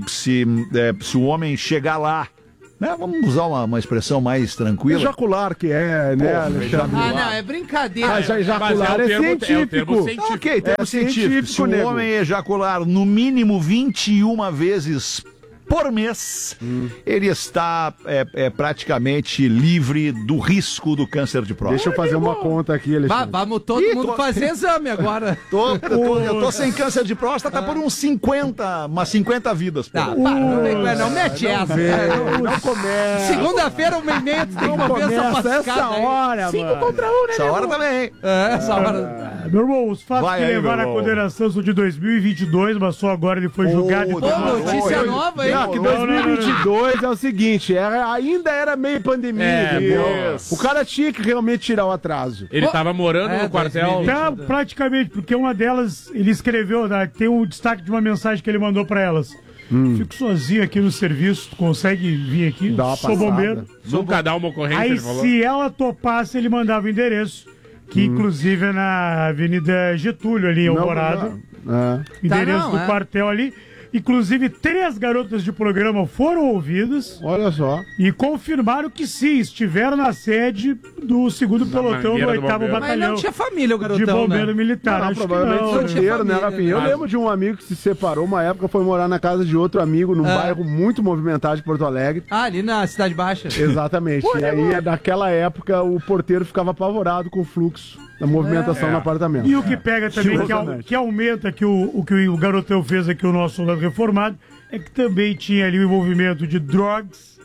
Speaker 2: o homem chegar lá, né, vamos usar uma expressão mais tranquila.
Speaker 1: Ejacular que é, né, Alexandre?
Speaker 5: Não, é brincadeira.
Speaker 1: Ejacular é científico.
Speaker 2: Ok, termo científico. Se o homem ejacular no mínimo 21 vezes por mês, ele está praticamente livre do risco do câncer de próstata.
Speaker 1: Deixa eu fazer uma conta aqui, Alexandre.
Speaker 5: Vamos todo mundo fazer exame agora.
Speaker 2: Eu tô sem câncer de próstata por umas 50 vidas.
Speaker 5: Não mete essa.
Speaker 1: Não começa.
Speaker 5: Segunda-feira, 1h30, tu tem que comer essa pascada.
Speaker 1: Essa hora, 5 contra 1, né?
Speaker 2: Essa hora também.
Speaker 5: Essa hora.
Speaker 3: Meu irmão, os fatos que levaram à condenação são de 2022, mas só agora ele foi julgado.
Speaker 5: Notícia nova, hein?
Speaker 1: Que 2022 é o seguinte, ainda era meio pandemia. O cara tinha que realmente tirar o atraso.
Speaker 4: Ele tava morando no quartel.
Speaker 3: Praticamente, porque uma delas, ele escreveu, tem um destaque de uma mensagem que ele mandou pra elas. Fico sozinho aqui no serviço, tu consegue vir aqui? Sou bombeiro.
Speaker 4: Nunca dá uma ocorrência,
Speaker 3: aí,
Speaker 4: ele falou.
Speaker 3: se ela topasse, ele mandava o endereço, que inclusive é na Avenida Getúlio, ali em Alvorada. Endereço do quartel ali. Inclusive, 3 garotas de programa foram ouvidas.
Speaker 1: Olha só.
Speaker 3: E confirmaram que sim, estiveram na sede do 2º pelotão do 8º Batalhão.
Speaker 5: Mas não tinha família o garotão,
Speaker 3: de bombeiro militar.
Speaker 1: Não,
Speaker 3: acho
Speaker 1: provavelmente solteiro, né, Rafinha? Eu
Speaker 4: Mas...
Speaker 1: lembro de um amigo que se separou uma época, foi morar na casa de outro amigo num bairro muito movimentado de Porto Alegre.
Speaker 5: Ali na Cidade Baixa.
Speaker 1: Exatamente. E aí, naquela época, o porteiro ficava apavorado com o fluxo da movimentação no apartamento.
Speaker 3: E o que pega também, que aumenta que o garotão fez aqui, o nosso soldado reformado, é que também tinha ali o envolvimento de drogas.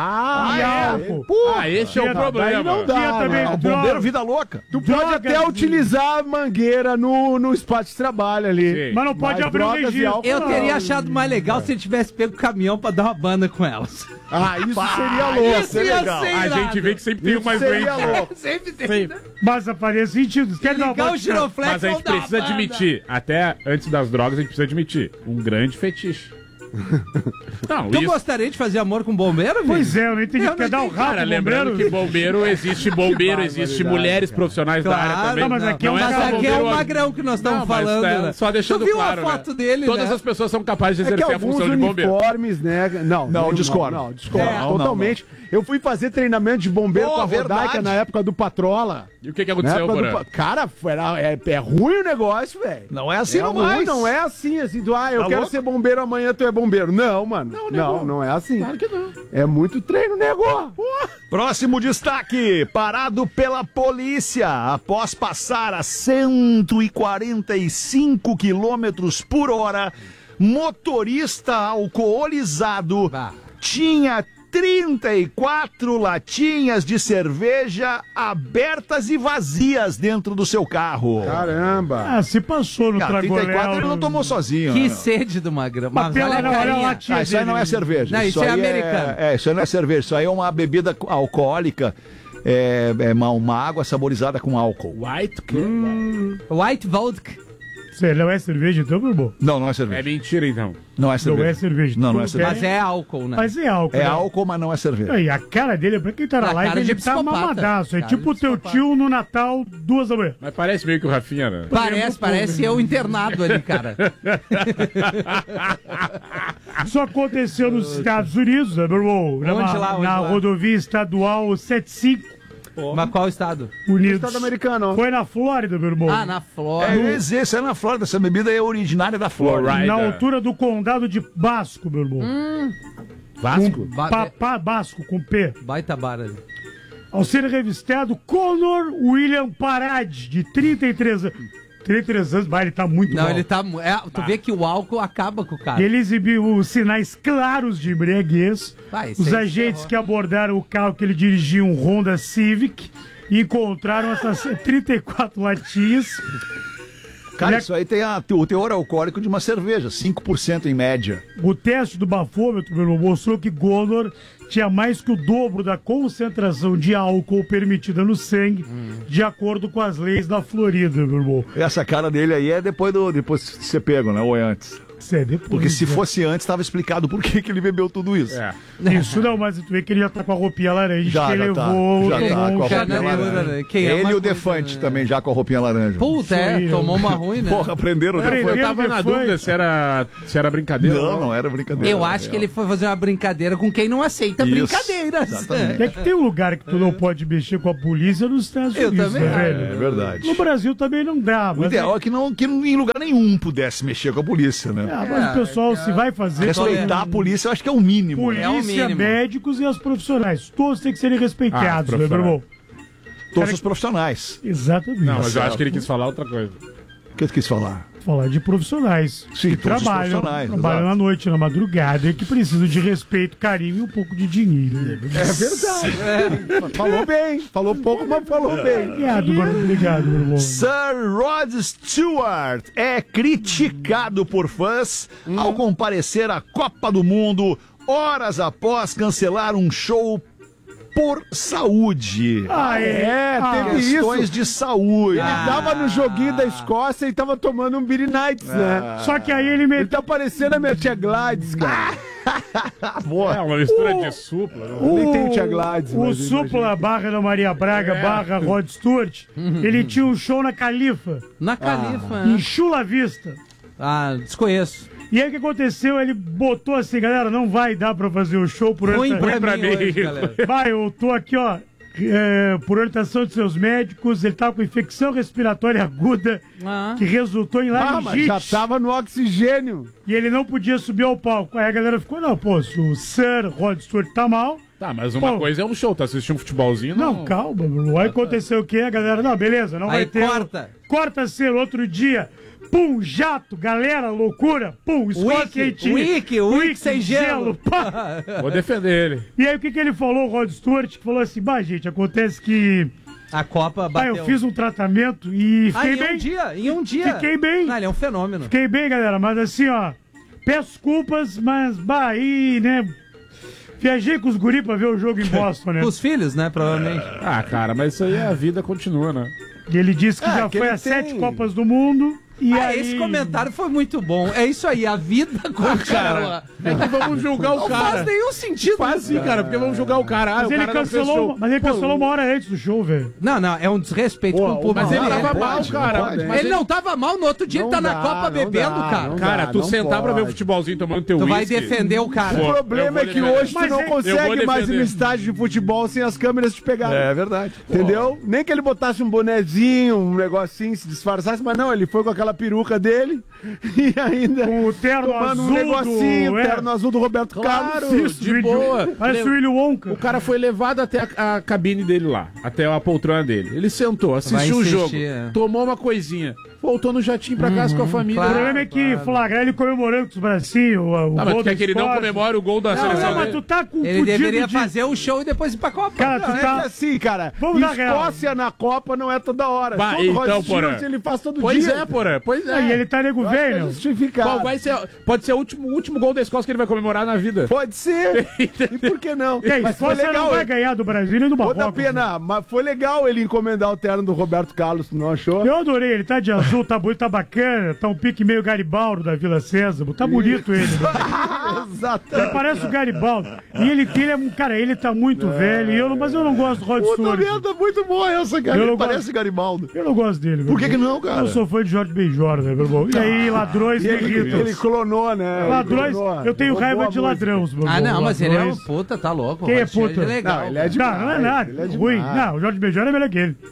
Speaker 1: E álcool.
Speaker 4: Esse é o problema.
Speaker 1: Não dá,
Speaker 3: também
Speaker 2: O bombeiro vida louca.
Speaker 1: Tu pode até utilizar a mangueira no espaço de trabalho ali.
Speaker 4: Sim.
Speaker 3: Mas não pode abrir o registro.
Speaker 5: Eu teria achado mais legal se ele tivesse pego o caminhão pra dar uma banda com elas.
Speaker 1: Isso seria louco.
Speaker 5: Isso ia ser
Speaker 4: A gente vê que sempre tem um mais doente.
Speaker 1: Seria louco.
Speaker 5: Sempre tem.
Speaker 3: Mas faria sentido. Quer dar
Speaker 5: Ligar
Speaker 3: uma
Speaker 5: o giroflex.
Speaker 4: Mas a gente precisa admitir, até antes das drogas, a gente precisa admitir, um grande fetiche. Não,
Speaker 5: Tu gostaria de fazer amor com bombeiro, Vini?
Speaker 3: Pois é, eu não entendi. Quer dar o rabo,
Speaker 4: Cara, lembrando que bombeiro, existe mulheres profissionais da área também.
Speaker 3: Não, mas aqui
Speaker 5: Mas aqui é o
Speaker 4: bombeiro-
Speaker 5: magrão que nós estamos
Speaker 4: Não, mas
Speaker 5: falando,
Speaker 4: é,
Speaker 5: né?
Speaker 4: só deixando
Speaker 5: Tu viu
Speaker 4: claro,
Speaker 5: a foto
Speaker 4: né?
Speaker 5: dele,
Speaker 4: Todas
Speaker 5: né?
Speaker 4: as pessoas são capazes de
Speaker 1: É que
Speaker 4: exercer a
Speaker 1: alguns
Speaker 4: função de bombeiro.
Speaker 1: uniformes, né? Não,
Speaker 2: discordo.
Speaker 1: Não, discordo.
Speaker 2: Não,
Speaker 1: Totalmente. Eu fui fazer treinamento de bombeiro com a Rodaica
Speaker 2: verdade.
Speaker 1: na época do Patrola.
Speaker 4: E o que
Speaker 1: Na
Speaker 4: aconteceu,
Speaker 1: época
Speaker 4: Porã?
Speaker 1: Cara, é ruim o negócio, velho.
Speaker 2: Não é assim,
Speaker 1: É ruim, não é assim, eu
Speaker 2: Tá
Speaker 1: quero
Speaker 2: louco?
Speaker 1: ser bombeiro amanhã, tu é bombeiro. Não, mano. Não é assim. Claro que não. É muito treino, nego.
Speaker 2: Próximo destaque, parado pela polícia após passar a 145 quilômetros por hora, motorista alcoolizado tinha 34 latinhas de cerveja abertas e vazias dentro do seu carro.
Speaker 1: Caramba.
Speaker 3: se passou no Tragoléu.
Speaker 2: 34 ele não tomou sozinho.
Speaker 5: Que
Speaker 2: né?
Speaker 5: sede do magrão.
Speaker 3: Mas
Speaker 5: Mas olha a
Speaker 3: olha a
Speaker 5: carinha.
Speaker 3: latinha
Speaker 2: Isso aí não é
Speaker 3: dele.
Speaker 2: cerveja.
Speaker 5: Não, isso é
Speaker 2: aí
Speaker 5: americano.
Speaker 2: Isso aí não é cerveja. Isso aí é uma bebida alcoólica. É uma água saborizada com álcool.
Speaker 5: White vodka.
Speaker 3: Você não é cerveja, então, meu irmão?
Speaker 2: Não é
Speaker 4: É
Speaker 2: cerveja.
Speaker 4: mentira, então.
Speaker 2: Não é cerveja.
Speaker 3: Não é cerveja.
Speaker 2: Não é
Speaker 3: Tu
Speaker 2: cerveja.
Speaker 5: Mas é álcool, né?
Speaker 3: Mas é álcool.
Speaker 2: É
Speaker 3: né?
Speaker 2: álcool, mas não é cerveja.
Speaker 3: E a cara dele, pra quem tá na
Speaker 5: A
Speaker 3: live,
Speaker 5: cara de
Speaker 3: ele tá
Speaker 5: psicopata.
Speaker 3: mamadaço. É
Speaker 5: Cara
Speaker 3: tipo o
Speaker 5: de
Speaker 3: teu
Speaker 5: psicopata.
Speaker 3: tio no Natal, 2 da manhã.
Speaker 4: Mas parece meio que o Rafinha, né?
Speaker 5: Parece eu internado ali, cara.
Speaker 3: Isso aconteceu nos Estados Unidos, né, meu irmão?
Speaker 5: Onde lá?
Speaker 3: Na rodovia estadual 75,
Speaker 5: Mas qual estado?
Speaker 3: Unidos.
Speaker 1: Estado americano.
Speaker 3: Foi na Flórida, meu irmão.
Speaker 5: Ah, na Flórida.
Speaker 2: Isso é na Flórida. Essa bebida é originária da Flórida.
Speaker 4: Florida.
Speaker 3: Na altura do condado de Basco, meu irmão.
Speaker 4: Vasco?
Speaker 3: Basco, com P.
Speaker 5: Baita bara ali.
Speaker 3: Ao ser revistado, Conor William Parade, de 33 anos. 33 anos, ele tá muito
Speaker 5: Não,
Speaker 3: mal.
Speaker 5: ele tá. Tu vê que o álcool acaba com o cara.
Speaker 3: Ele exibiu os sinais claros de embriaguez.
Speaker 5: Vai,
Speaker 3: Os
Speaker 5: isso aí
Speaker 3: agentes
Speaker 5: ferrou.
Speaker 3: que abordaram o carro que ele dirigia, um Honda Civic, encontraram essas 34 latinhas
Speaker 2: Cara, isso aí tem o teor alcoólico de uma cerveja, 5% em média.
Speaker 3: O teste do bafômetro, meu irmão, mostrou que Gondor tinha mais que o dobro da concentração de álcool permitida no sangue, de acordo com as leis da Florida, meu irmão.
Speaker 2: Essa cara dele aí é depois de ser pego, né? Ou é antes?
Speaker 3: Depois,
Speaker 2: porque se fosse antes, estava explicado por que ele bebeu tudo isso.
Speaker 3: Isso não, mas tu vê que ele já tá com a roupinha laranja, que ele levou...
Speaker 2: Já tá com a roupinha laranja. Ele e o Defante também já com a roupinha laranja.
Speaker 5: Puta, tomou uma ruim, né?
Speaker 2: Porra, aprenderam o Defante.
Speaker 4: Eu tava na dúvida se era brincadeira.
Speaker 2: Não era brincadeira.
Speaker 5: Eu acho que ele foi fazer uma brincadeira com quem não aceita brincadeiras.
Speaker 3: É que tem um lugar que tu não pode mexer com a polícia nos Estados Unidos,
Speaker 5: também,
Speaker 3: né, velho?
Speaker 2: É verdade.
Speaker 3: No Brasil também não dá.
Speaker 2: O ideal é que em lugar nenhum pudesse mexer com a polícia, né?
Speaker 3: Mas o pessoal, se vai fazer...
Speaker 2: Respeitar a polícia, eu acho que é o mínimo.
Speaker 3: Polícia, médicos e os profissionais. Todos têm que serem respeitados, né, meu irmão?
Speaker 2: Todos os profissionais.
Speaker 3: Exatamente.
Speaker 4: Não, mas eu acho que ele quis falar outra coisa.
Speaker 2: O que ele quis falar?
Speaker 3: Falar de profissionais.
Speaker 2: Sim,
Speaker 3: que
Speaker 2: todos
Speaker 3: trabalham à noite, na madrugada, e que precisam de respeito, carinho e um pouco de dinheiro. Né?
Speaker 1: É verdade. Falou bem. Falou pouco, mas falou bem.
Speaker 3: Obrigado, meu irmão.
Speaker 2: Sir Rod Stewart é criticado por fãs ao comparecer à Copa do Mundo horas após cancelar um show por saúde.
Speaker 1: Teve
Speaker 2: questões
Speaker 1: isso.
Speaker 2: de saúde.
Speaker 1: Ele tava no joguinho da Escócia e tava tomando um Beer Nights, né?
Speaker 3: Só que aí ele
Speaker 1: Ele tá parecendo a minha tia Gladys, cara.
Speaker 2: Boa.
Speaker 4: É uma mistura de supla.
Speaker 1: Nem tem tia Gladys.
Speaker 3: O Supla barra da Maria Braga barra Rod Stewart, ele tinha um show na Califa.
Speaker 5: Na Califa,
Speaker 3: Em Chula Vista.
Speaker 5: Desconheço.
Speaker 3: E aí o que aconteceu? Ele botou assim, galera, não vai dar pra fazer o show por
Speaker 5: Ruim pra mim hoje, galera.
Speaker 3: Vai, eu tô aqui, ó, por orientação de seus médicos, ele tava com infecção respiratória aguda, que resultou em laringite.
Speaker 1: Mas já tava no oxigênio.
Speaker 3: E ele não podia subir ao palco. Aí a galera ficou, não, pô, se o Sir Rod Stewart tá mal...
Speaker 4: Tá, mas uma coisa é um show, tá assistindo um futebolzinho,
Speaker 3: não, calma, meu. Aí aconteceu o quê? A galera, não, beleza, não vai ter... Corta ser outro dia... Pum, jato, galera, loucura. Pum, escola quentinha.
Speaker 5: Wiki sem gelo.
Speaker 3: Pá.
Speaker 4: Vou defender ele.
Speaker 3: E aí o que ele falou, o Rod Stewart? Que falou assim, gente, acontece que...
Speaker 5: A Copa bateu.
Speaker 3: Eu fiz um tratamento e fiquei bem.
Speaker 5: Em um dia.
Speaker 3: Fiquei bem.
Speaker 5: Ele é um fenômeno.
Speaker 3: Fiquei bem, galera, mas assim, ó... Peço culpas, mas, aí, né... Viajei com os guri pra ver o jogo em Boston, né?
Speaker 5: Com os filhos, né, provavelmente.
Speaker 4: Cara, mas isso aí a vida continua, né?
Speaker 3: E ele disse que já foi a 7 Copas do Mundo... E aí...
Speaker 5: Esse comentário foi muito bom. É isso aí, a vida continua.
Speaker 4: É que vamos julgar o cara.
Speaker 5: Não faz nenhum sentido.
Speaker 4: Faz sim, cara, porque vamos julgar o cara.
Speaker 3: Mas ele cancelou, uma hora antes do show, velho.
Speaker 5: Não, é um desrespeito com o público.
Speaker 4: Mas ele tava mal, cara.
Speaker 5: Ele não tava mal, no outro dia ele tá na Copa bebendo, cara.
Speaker 4: Cara, tu sentar pra ver o futebolzinho tomando teu
Speaker 5: uísque...
Speaker 4: Tu
Speaker 5: vai defender o cara.
Speaker 1: O problema é que hoje tu não consegue mais ir no estádio de futebol sem as câmeras te pegarem.
Speaker 2: É verdade.
Speaker 1: Entendeu? Nem que ele botasse um bonezinho, um negocinho, se disfarçasse, mas não, ele foi com aquela peruca dele e ainda
Speaker 3: com o terno azul
Speaker 1: um negocinho, terno azul do Roberto Carlos.
Speaker 4: Isso, de boa.
Speaker 3: Parece o Willy Wonka.
Speaker 4: O cara foi levado até a cabine dele lá, até a poltrona dele. Ele sentou, assistiu o jogo, tomou uma coisinha, voltou no jatinho pra casa com a família.
Speaker 3: Claro, o problema é que flagra ele comemorando com os bracinhos.
Speaker 4: Mas tu quer que ele não comemore o gol da seleção?
Speaker 3: Não, mas tu tá com
Speaker 5: ele deveria fazer o show e depois ir pra Copa.
Speaker 1: Cara, tu tá assim, cara. Vamos dar Escócia na Copa não é toda hora.
Speaker 4: Então, Porã.
Speaker 1: Ele faz todo dia.
Speaker 4: Pois é, Porã. Pois é.
Speaker 3: E ele tá nego velho.
Speaker 4: Qual vai ser? Pode ser o último gol da Escócia que ele vai comemorar na vida.
Speaker 1: Pode ser. E por que não?
Speaker 3: Mas foi legal. Não vai ganhar do Brasil e do Marrocos.
Speaker 1: Outra pena, mas foi legal ele encomendar o terno do Roberto Carlos, não achou?
Speaker 3: Eu adorei. Ele tá de azul, tá bonito, tá bacana. Tá um pique meio Garibaldo da Vila Sésamo. Tá bonito ele.
Speaker 1: Exato.
Speaker 3: Ele parece o Garibaldo. E ele é um cara, ele tá muito velho. Mas eu não gosto do Rod Stewart.
Speaker 2: Tá muito boa essa, cara. Ele parece Garibaldo.
Speaker 3: Eu não gosto dele.
Speaker 2: Por que não, cara?
Speaker 3: Eu sou fã de Jorge Benjor, né, meu irmão? E aí, ladrões me irritam.
Speaker 1: Ele clonou, né?
Speaker 3: Ladrões, eu tenho raiva de ladrões, meu irmão.
Speaker 5: Não, mas ele é um puta, tá louco.
Speaker 3: Quem é puta?
Speaker 5: Não,
Speaker 1: ele é demais.
Speaker 3: Não é nada. Ruim. Não, o Jorge Benjor é melhor que ele.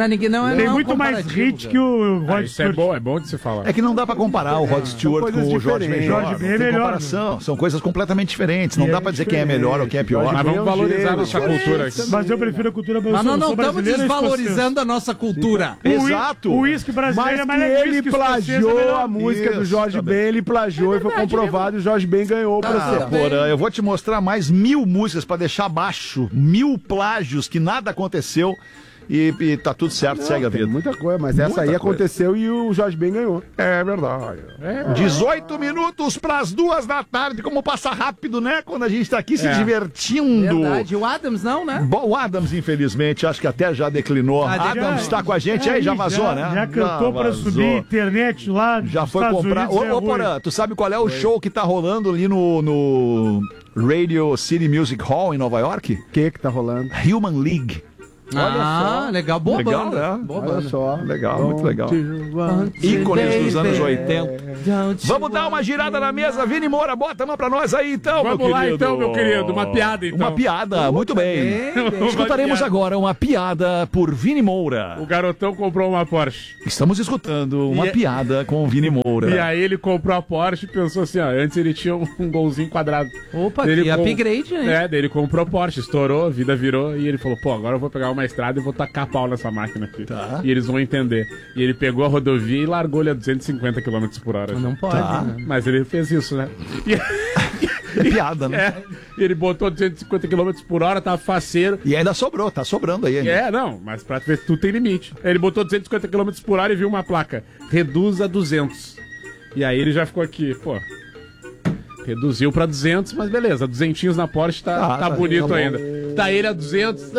Speaker 5: Tem
Speaker 3: muito mais hit que o Rod Stewart.
Speaker 4: Isso é bom de se falar.
Speaker 2: É que não dá pra comparar o Rod Stewart com o Jorge Benjor.
Speaker 3: Jorge Ben é melhor.
Speaker 2: São coisas completamente diferentes. Não dá pra dizer quem é melhor ou quem é pior.
Speaker 4: Mas vamos valorizar a nossa cultura.
Speaker 3: Mas eu prefiro a cultura brasileira.
Speaker 5: Mas nós não estamos desvalorizando a nossa cultura.
Speaker 2: Exato.
Speaker 3: O uísque brasileiro é mais
Speaker 1: legal. Ele plagiou a música do Jorge Ben, ele plagiou e foi comprovado e o Jorge Ben ganhou pra ser.
Speaker 2: Porã, eu vou te mostrar mais 1000 músicas pra deixar abaixo. 1000 plágios que nada aconteceu. e tá tudo certo, segue a vida.
Speaker 1: Muita coisa, mas essa aí aconteceu e o Jorge Ben ganhou.
Speaker 2: É verdade. 18 minutos pras 2 da tarde, como passa rápido, né? Quando a gente tá aqui se divertindo.
Speaker 5: Verdade, o Adams não, né?
Speaker 2: Bom, o Adams, infelizmente, acho que até já declinou. Adams tá com a gente aí, já vazou, né?
Speaker 3: Já cantou pra subir a internet lá.
Speaker 2: Já foi comprar. Ô, Porã, tu sabe qual é o show que tá rolando ali no Radio City Music Hall em Nova York?
Speaker 1: O que tá rolando?
Speaker 2: Human League.
Speaker 5: Olha só. Legal, boa
Speaker 2: legal,
Speaker 5: banda.
Speaker 2: Né?
Speaker 5: Boa
Speaker 1: Olha
Speaker 5: banda.
Speaker 1: só.
Speaker 2: Legal, muito legal. Ícones dos anos 80. Vamos dar uma girada na mesa. Vini Moura, bota a mão pra nós aí então,
Speaker 4: Vamos lá então, meu querido. Uma piada então.
Speaker 2: Uma piada, muito bem. Escutaremos agora uma piada por Vini Moura.
Speaker 4: O garotão comprou uma Porsche.
Speaker 2: Estamos escutando uma piada com o Vini Moura.
Speaker 4: E aí ele comprou a Porsche e pensou assim, ó, antes ele tinha um golzinho quadrado.
Speaker 5: Opa, que upgrade, né?
Speaker 4: Daí ele comprou a Porsche, estourou, a vida virou e ele falou, pô, agora eu vou pegar uma estrada e vou tacar pau nessa máquina aqui.
Speaker 2: Tá.
Speaker 4: E eles vão entender. E ele pegou a rodovia e largou ele a 250 km por hora.
Speaker 5: Não pode, né?
Speaker 4: Mas ele fez isso, né?
Speaker 2: É piada, né?
Speaker 4: Ele botou 250 km por hora, tava faceiro.
Speaker 2: E ainda sobrou, tá sobrando aí ainda.
Speaker 4: Não, mas pra ver, tudo tem limite. Ele botou 250 km por hora e viu uma placa, reduz a 200. E aí ele já ficou aqui, pô... Reduziu pra 200, mas beleza, 200 na Porsche tá bonito tá ainda. Tá ele a 200,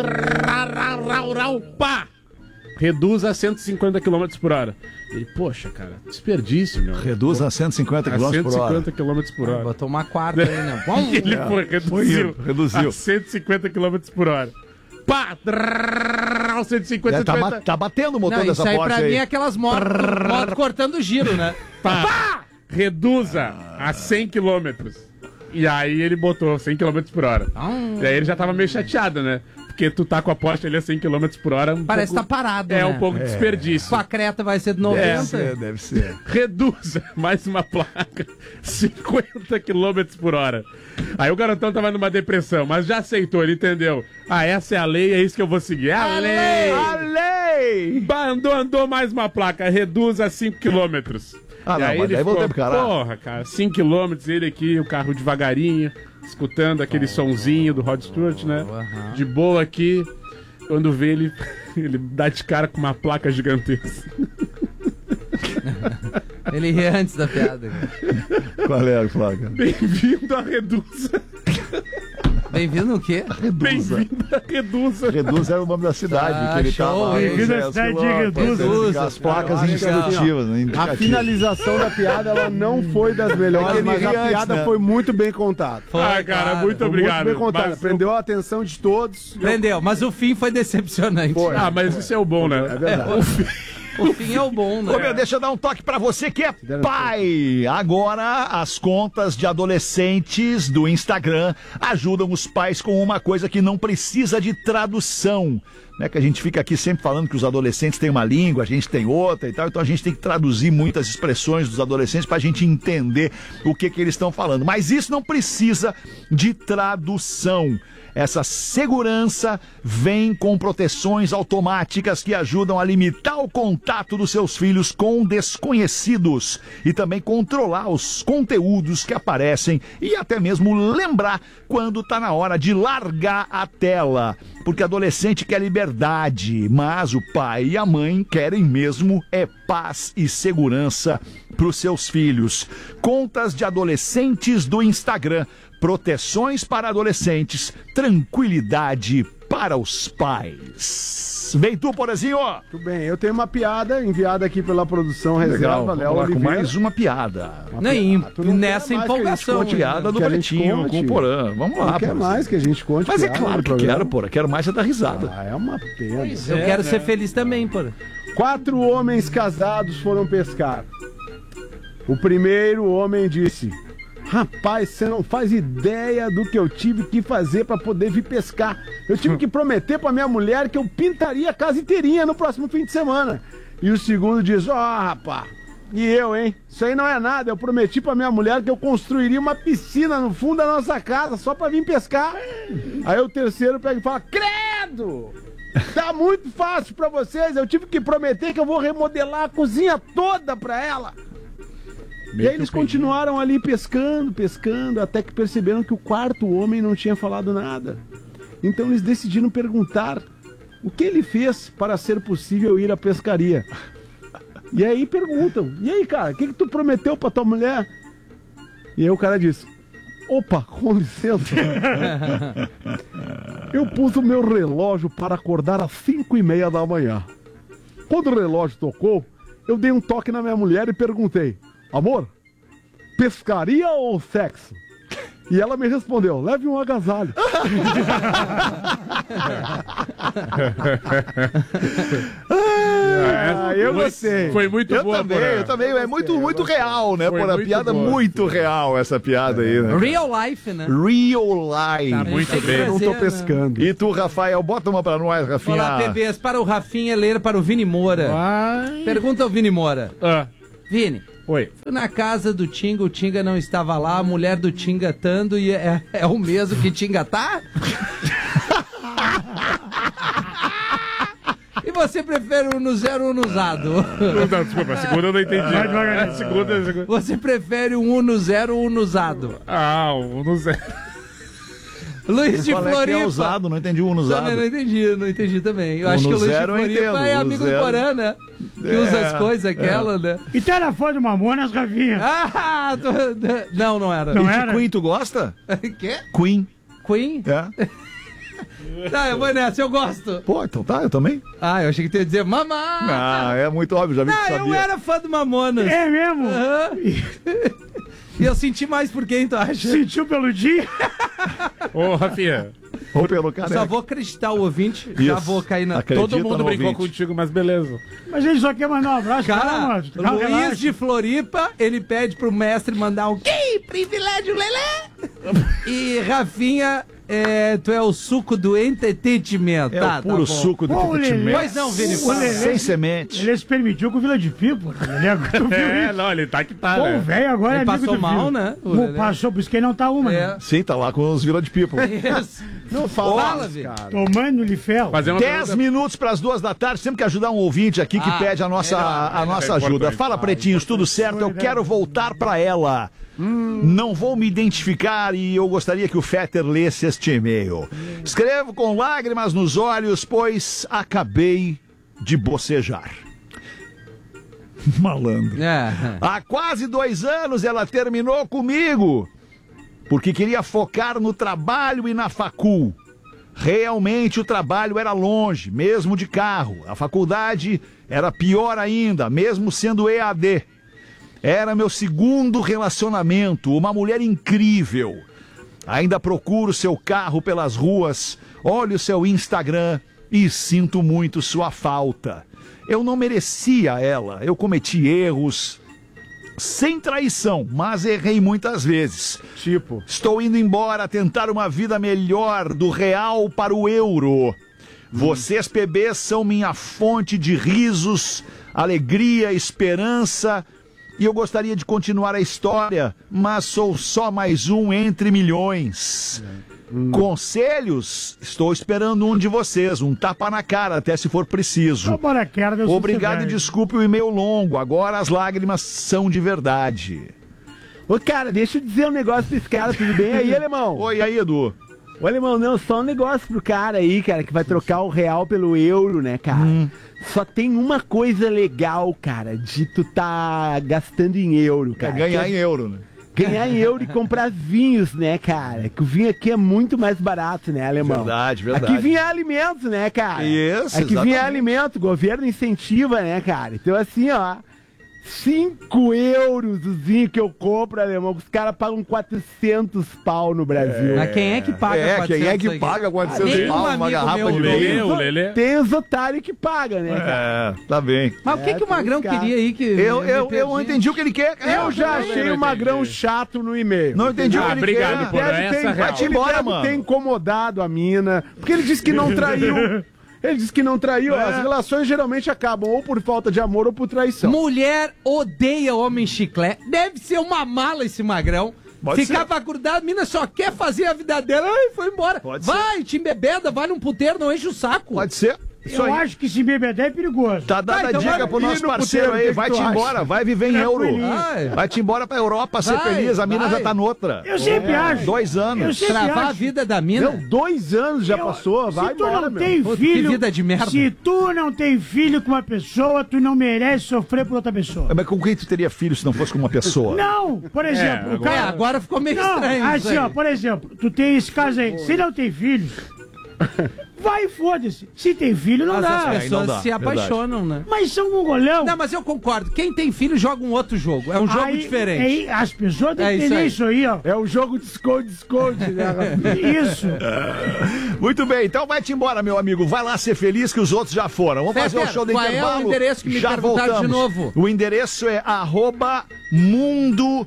Speaker 4: pá! Reduz a 150 km por hora. Ele, poxa, cara, desperdício, meu.
Speaker 2: Reduz a 150 km por hora.
Speaker 4: 150 km por hora.
Speaker 5: Botou uma quarta aí, né?
Speaker 4: Ele reduziu a 150 km por hora. Pá! 150
Speaker 2: tá batendo o motor
Speaker 5: não,
Speaker 2: dessa Porsche aí.
Speaker 5: Pra mim é aquelas motos cortando giro, né?
Speaker 4: Pá! Reduza a 100 km. E aí ele botou 100 km por hora. E aí ele já tava meio chateado, né? Porque tu tá com a Porsche ali a 100 km por hora.
Speaker 5: Parece que tá parado,
Speaker 4: né? Um pouco de desperdício.
Speaker 5: Com a Creta vai ser de 90.
Speaker 2: Deve ser.
Speaker 4: Reduza mais uma placa, 50 km por hora. Aí o garotão tava numa depressão, mas já aceitou, ele entendeu. Essa é a lei, é isso que eu vou seguir. A lei!
Speaker 2: A lei!
Speaker 4: Andou mais uma placa, reduza a 5 km.
Speaker 2: Não, mas aí voltei pro caralho.
Speaker 4: Porra, cara, 5 km, ele aqui, o carro devagarinho, escutando aquele sonzinho do Rod Stewart, né? De boa aqui, quando vê ele dá de cara com uma placa gigantesca.
Speaker 5: Ele ri antes da piada.
Speaker 2: Qual é a placa?
Speaker 4: Bem-vindo a Reduza.
Speaker 5: Bem-vindo no quê?
Speaker 2: Reduza.
Speaker 4: Bem-vindo a Reduza.
Speaker 2: Reduza é o nome da cidade que ele tava.
Speaker 3: Bem-vindo à cidade de Reduza.
Speaker 2: As placas indicativas.
Speaker 1: A finalização da piada, ela não foi das melhores, mas a piada foi muito bem contada.
Speaker 4: Cara, muito obrigado.
Speaker 1: Muito bem contada. Prendeu a atenção de todos.
Speaker 5: Prendeu, mas o fim foi decepcionante.
Speaker 4: Mas isso é o bom, né?
Speaker 1: É verdade.
Speaker 5: O fim é o bom, né?
Speaker 2: Ô, meu, deixa eu dar um toque pra você que é pai. Agora, as contas de adolescentes do Instagram ajudam os pais com uma coisa que não precisa de tradução. Né, que a gente fica aqui sempre falando que os adolescentes têm uma língua, a gente tem outra e tal, então a gente tem que traduzir muitas expressões dos adolescentes pra gente entender o que eles estão falando. Mas isso não precisa de tradução. Essa segurança vem com proteções automáticas que ajudam a limitar o contato dos seus filhos com desconhecidos e também controlar os conteúdos que aparecem e até mesmo lembrar quando está na hora de largar a tela. Porque adolescente quer liberdade, mas o pai e a mãe querem mesmo paz e segurança para os seus filhos. Contas de adolescentes do Instagram. Proteções para adolescentes, tranquilidade para os pais. Vem tu, Porazinho!
Speaker 1: Tudo bem, eu tenho uma piada enviada aqui pela produção Reserva, Léo
Speaker 2: Oliveira.
Speaker 1: Com
Speaker 2: mais uma piada.
Speaker 5: Nessa empolgação.
Speaker 2: Piada do Pretinho com o Porã. Vamos lá,
Speaker 1: quer mais que a gente conte.
Speaker 2: Mas é claro que quero, Porã. Quero mais é dar risada.
Speaker 1: É uma pena.
Speaker 5: Eu quero ser feliz também, Porã.
Speaker 1: 4 homens casados foram pescar. O primeiro homem disse: rapaz, você não faz ideia do que eu tive que fazer pra poder vir pescar. Eu tive que prometer pra minha mulher que eu pintaria a casa inteirinha no próximo fim de semana. E o segundo diz: rapaz, e eu, hein? Isso aí não é nada. Eu prometi pra minha mulher que eu construiria uma piscina no fundo da nossa casa só pra vir pescar. Aí o terceiro pega e fala: credo! Tá muito fácil pra vocês. Eu tive que prometer que eu vou remodelar a cozinha toda pra ela. E aí eles continuaram ali pescando, até que perceberam que o quarto homem não tinha falado nada. Então eles decidiram perguntar o que ele fez para ser possível ir à pescaria? E aí perguntam, e aí, cara, o que tu prometeu pra tua mulher? E aí o cara disse, opa, com licença. Eu pus o meu relógio para acordar às 5:30 da manhã. Quando o relógio tocou, eu dei um toque na minha mulher e perguntei, amor, pescaria ou sexo? E ela me respondeu, leve um agasalho. Eu gostei.
Speaker 4: Foi muito boa.
Speaker 2: Eu também. É muito real, né? Por a piada boa, muito real essa piada aí, né?
Speaker 5: Real life, né?
Speaker 2: Real life.
Speaker 4: Tá muito bem.
Speaker 1: Eu não tô pescando.
Speaker 2: Né? E tu, Rafael, bota uma pra nós, Rafinha.
Speaker 5: Olá, TVs, para o Rafinha ler para o Vini Moura. Pergunta ao Vini Moura. Vini.
Speaker 4: Oi.
Speaker 5: Fui na casa do Tinga, o Tinga não estava lá, a mulher do Tinga tando e é o mesmo que Tinga tá? E você prefere Uno zero ou Uno usado?
Speaker 4: Não, desculpa, a segunda eu não entendi. A segunda.
Speaker 5: Você prefere um Uno zero ou Uno usado?
Speaker 4: Um Uno zero.
Speaker 5: Luiz de Floripa.
Speaker 2: É usado, não entendi o Uno usado.
Speaker 5: Também não entendi também. Eu acho que o Luiz de Floripa é amigo do Porã, né? Que usa as coisas, aquela, né?
Speaker 3: E tu era fã de Mamonas, Rafinha?
Speaker 5: Não era.
Speaker 3: Não
Speaker 2: e
Speaker 3: era?
Speaker 2: de Queen tu gosta?
Speaker 5: Quê?
Speaker 2: Queen.
Speaker 5: Queen?
Speaker 2: É.
Speaker 5: Tá, eu vou nessa, eu gosto.
Speaker 2: Pô, então tá, eu também.
Speaker 5: Eu achei que tu ia dizer mamá.
Speaker 2: É muito óbvio, já vi que tu sabia.
Speaker 5: Eu era fã do Mamonas.
Speaker 3: É mesmo?
Speaker 5: E eu senti mais por quem, tu acha?
Speaker 3: Sentiu pelo dia?
Speaker 4: Ô, Rafinha.
Speaker 2: Ou pelo cara.
Speaker 5: Só vou acreditar o ouvinte, já vou cair na...
Speaker 2: Acredita.
Speaker 4: Todo mundo
Speaker 2: no
Speaker 4: brincou
Speaker 2: ouvinte.
Speaker 4: contigo, mas beleza.
Speaker 3: Mas ele só quer mandar um abraço.
Speaker 5: Cara, Luiz
Speaker 3: relaxa.
Speaker 5: de Floripa, ele pede pro mestre mandar um que privilégio, Lelê! E Rafinha, tu é o suco do entretenimento.
Speaker 2: É o puro suco do entretenimento.
Speaker 5: Pois não, Vini,
Speaker 2: sem semente.
Speaker 3: Ele se permitiu com o Vila de Pipo.
Speaker 4: Não, ele tá que tá,
Speaker 3: Pô,
Speaker 4: né?
Speaker 3: o velho agora
Speaker 5: Ele
Speaker 3: é amigo
Speaker 5: passou
Speaker 3: do
Speaker 5: mal,
Speaker 3: Vila.
Speaker 5: né?
Speaker 3: Passou, por isso que ele não tá uma, né?
Speaker 2: Sim, tá lá com os Vila de People.
Speaker 1: Não fala,
Speaker 5: Vini.
Speaker 1: cara.
Speaker 3: Tomando-lhe fel.
Speaker 4: Fazer uma
Speaker 2: 10 minutos para as 2 da tarde, sempre que ajudar um ouvinte aqui que pede a nossa ajuda. Fala, pretinhos, tudo certo? Eu quero voltar para ela. Não vou me identificar e eu gostaria que o Fetter lesse este e-mail. Escrevo com lágrimas nos olhos, pois acabei de bocejar. Malandro. Há quase 2 anos ela terminou comigo, porque queria focar no trabalho e na facul. Realmente o trabalho era longe, mesmo de carro. A faculdade era pior ainda, mesmo sendo EAD. Era meu segundo relacionamento, uma mulher incrível. Ainda procuro seu carro pelas ruas, olho seu Instagram e sinto muito sua falta. Eu não merecia ela, eu cometi erros, sem traição, mas errei muitas vezes. Estou indo embora tentar uma vida melhor do real para o euro. Vocês, PBs, são minha fonte de risos, alegria, esperança. E eu gostaria de continuar a história, mas sou só mais um entre milhões. Conselhos? Estou esperando um de vocês, um tapa na cara, até se for preciso. Obrigado e desculpe o e-mail longo, agora as lágrimas são de verdade.
Speaker 1: Ô, cara, deixa eu dizer um negócio pra esse cara, tudo bem aí, alemão?
Speaker 2: Oi, aí, Edu.
Speaker 1: Ô, alemão, não, só um negócio pro cara aí, cara, que vai trocar o real pelo euro, né, cara? Só tem uma coisa legal, cara, de tu tá gastando em euro, cara.
Speaker 2: Ganhar em euro, né?
Speaker 1: Ganhar em euro e comprar vinhos, né, cara? Que o vinho aqui é muito mais barato, né, alemão?
Speaker 2: Verdade.
Speaker 1: Aqui vinho é alimento, né, cara?
Speaker 2: Isso,
Speaker 1: aqui vinho é alimento, o governo incentiva, né, cara? Então, assim, ó, 5 euros o vinho que eu compro, alemão, os caras pagam 400 pau no Brasil.
Speaker 5: Mas quem é que paga 400?
Speaker 2: Quem é que paga 400 pau numa garrafa de vinho?
Speaker 1: Tem os otários que pagam, né, cara?
Speaker 2: Tá bem.
Speaker 5: Mas o que o Magrão queria aí que...
Speaker 2: Eu não entendi o que ele quer.
Speaker 1: Eu já achei o Magrão chato no e-mail.
Speaker 2: Não entendi o que ele
Speaker 4: obrigado,
Speaker 2: quer. Vai-te embora, mano.
Speaker 1: Ele deve ter incomodado a mina, porque ele disse que não traiu. Ele disse que não traiu. As relações geralmente acabam ou por falta de amor ou por traição.
Speaker 5: Mulher odeia homem chiclete. Deve ser uma mala esse Magrão. Ficava grudado, a mina só quer fazer a vida dela. Ai, foi embora. Vai, te embebeda, vai num puteiro, não enche o saco.
Speaker 2: Pode ser.
Speaker 3: Eu acho que se bebedar é perigoso.
Speaker 2: Tá dando a dica pro nosso parceiro aí. Vai-te embora, vai viver em euro. Vai-te embora pra Europa ser feliz. A mina já tá noutra.
Speaker 3: Eu sempre acho.
Speaker 2: 2 anos.
Speaker 5: Travar a vida da mina.
Speaker 1: Não, 2 anos já passou. Vai
Speaker 3: se tu não tem filho.
Speaker 5: Que vida de merda.
Speaker 3: Se tu não tem filho com uma pessoa, tu não merece sofrer por outra pessoa.
Speaker 2: Mas com quem tu teria filho se não fosse com uma pessoa?
Speaker 3: Não, por exemplo.
Speaker 5: Agora ficou meio estranho.
Speaker 3: Assim, ó, por exemplo, tu tem esse caso aí. Se não tem filhos. Vai, foda-se. Se tem filho, não dá.
Speaker 5: As pessoas se apaixonam, né?
Speaker 3: Mas são mongolão.
Speaker 5: Não, mas eu concordo. Quem tem filho joga um outro jogo. É um jogo diferente.
Speaker 3: As pessoas têm que entender isso aí, ó.
Speaker 1: É o jogo de esconde-esconde, né?
Speaker 3: Isso.
Speaker 2: Muito bem, então vai-te embora, meu amigo. Vai lá ser feliz que os outros já foram. Vamos fazer o show do intervalo.
Speaker 5: Qual é o endereço que me
Speaker 2: já
Speaker 5: perguntaram
Speaker 2: voltamos.
Speaker 5: de novo?
Speaker 2: O endereço é @mundogog,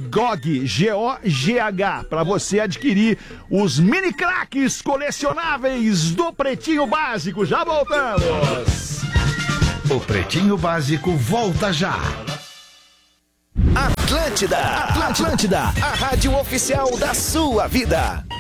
Speaker 2: G-O-G-H, pra você adquirir os mini craques colecionáveis do Pretinho Básico. Já voltamos.
Speaker 6: O Pretinho Básico volta já.
Speaker 7: Atlântida, a rádio oficial da sua vida.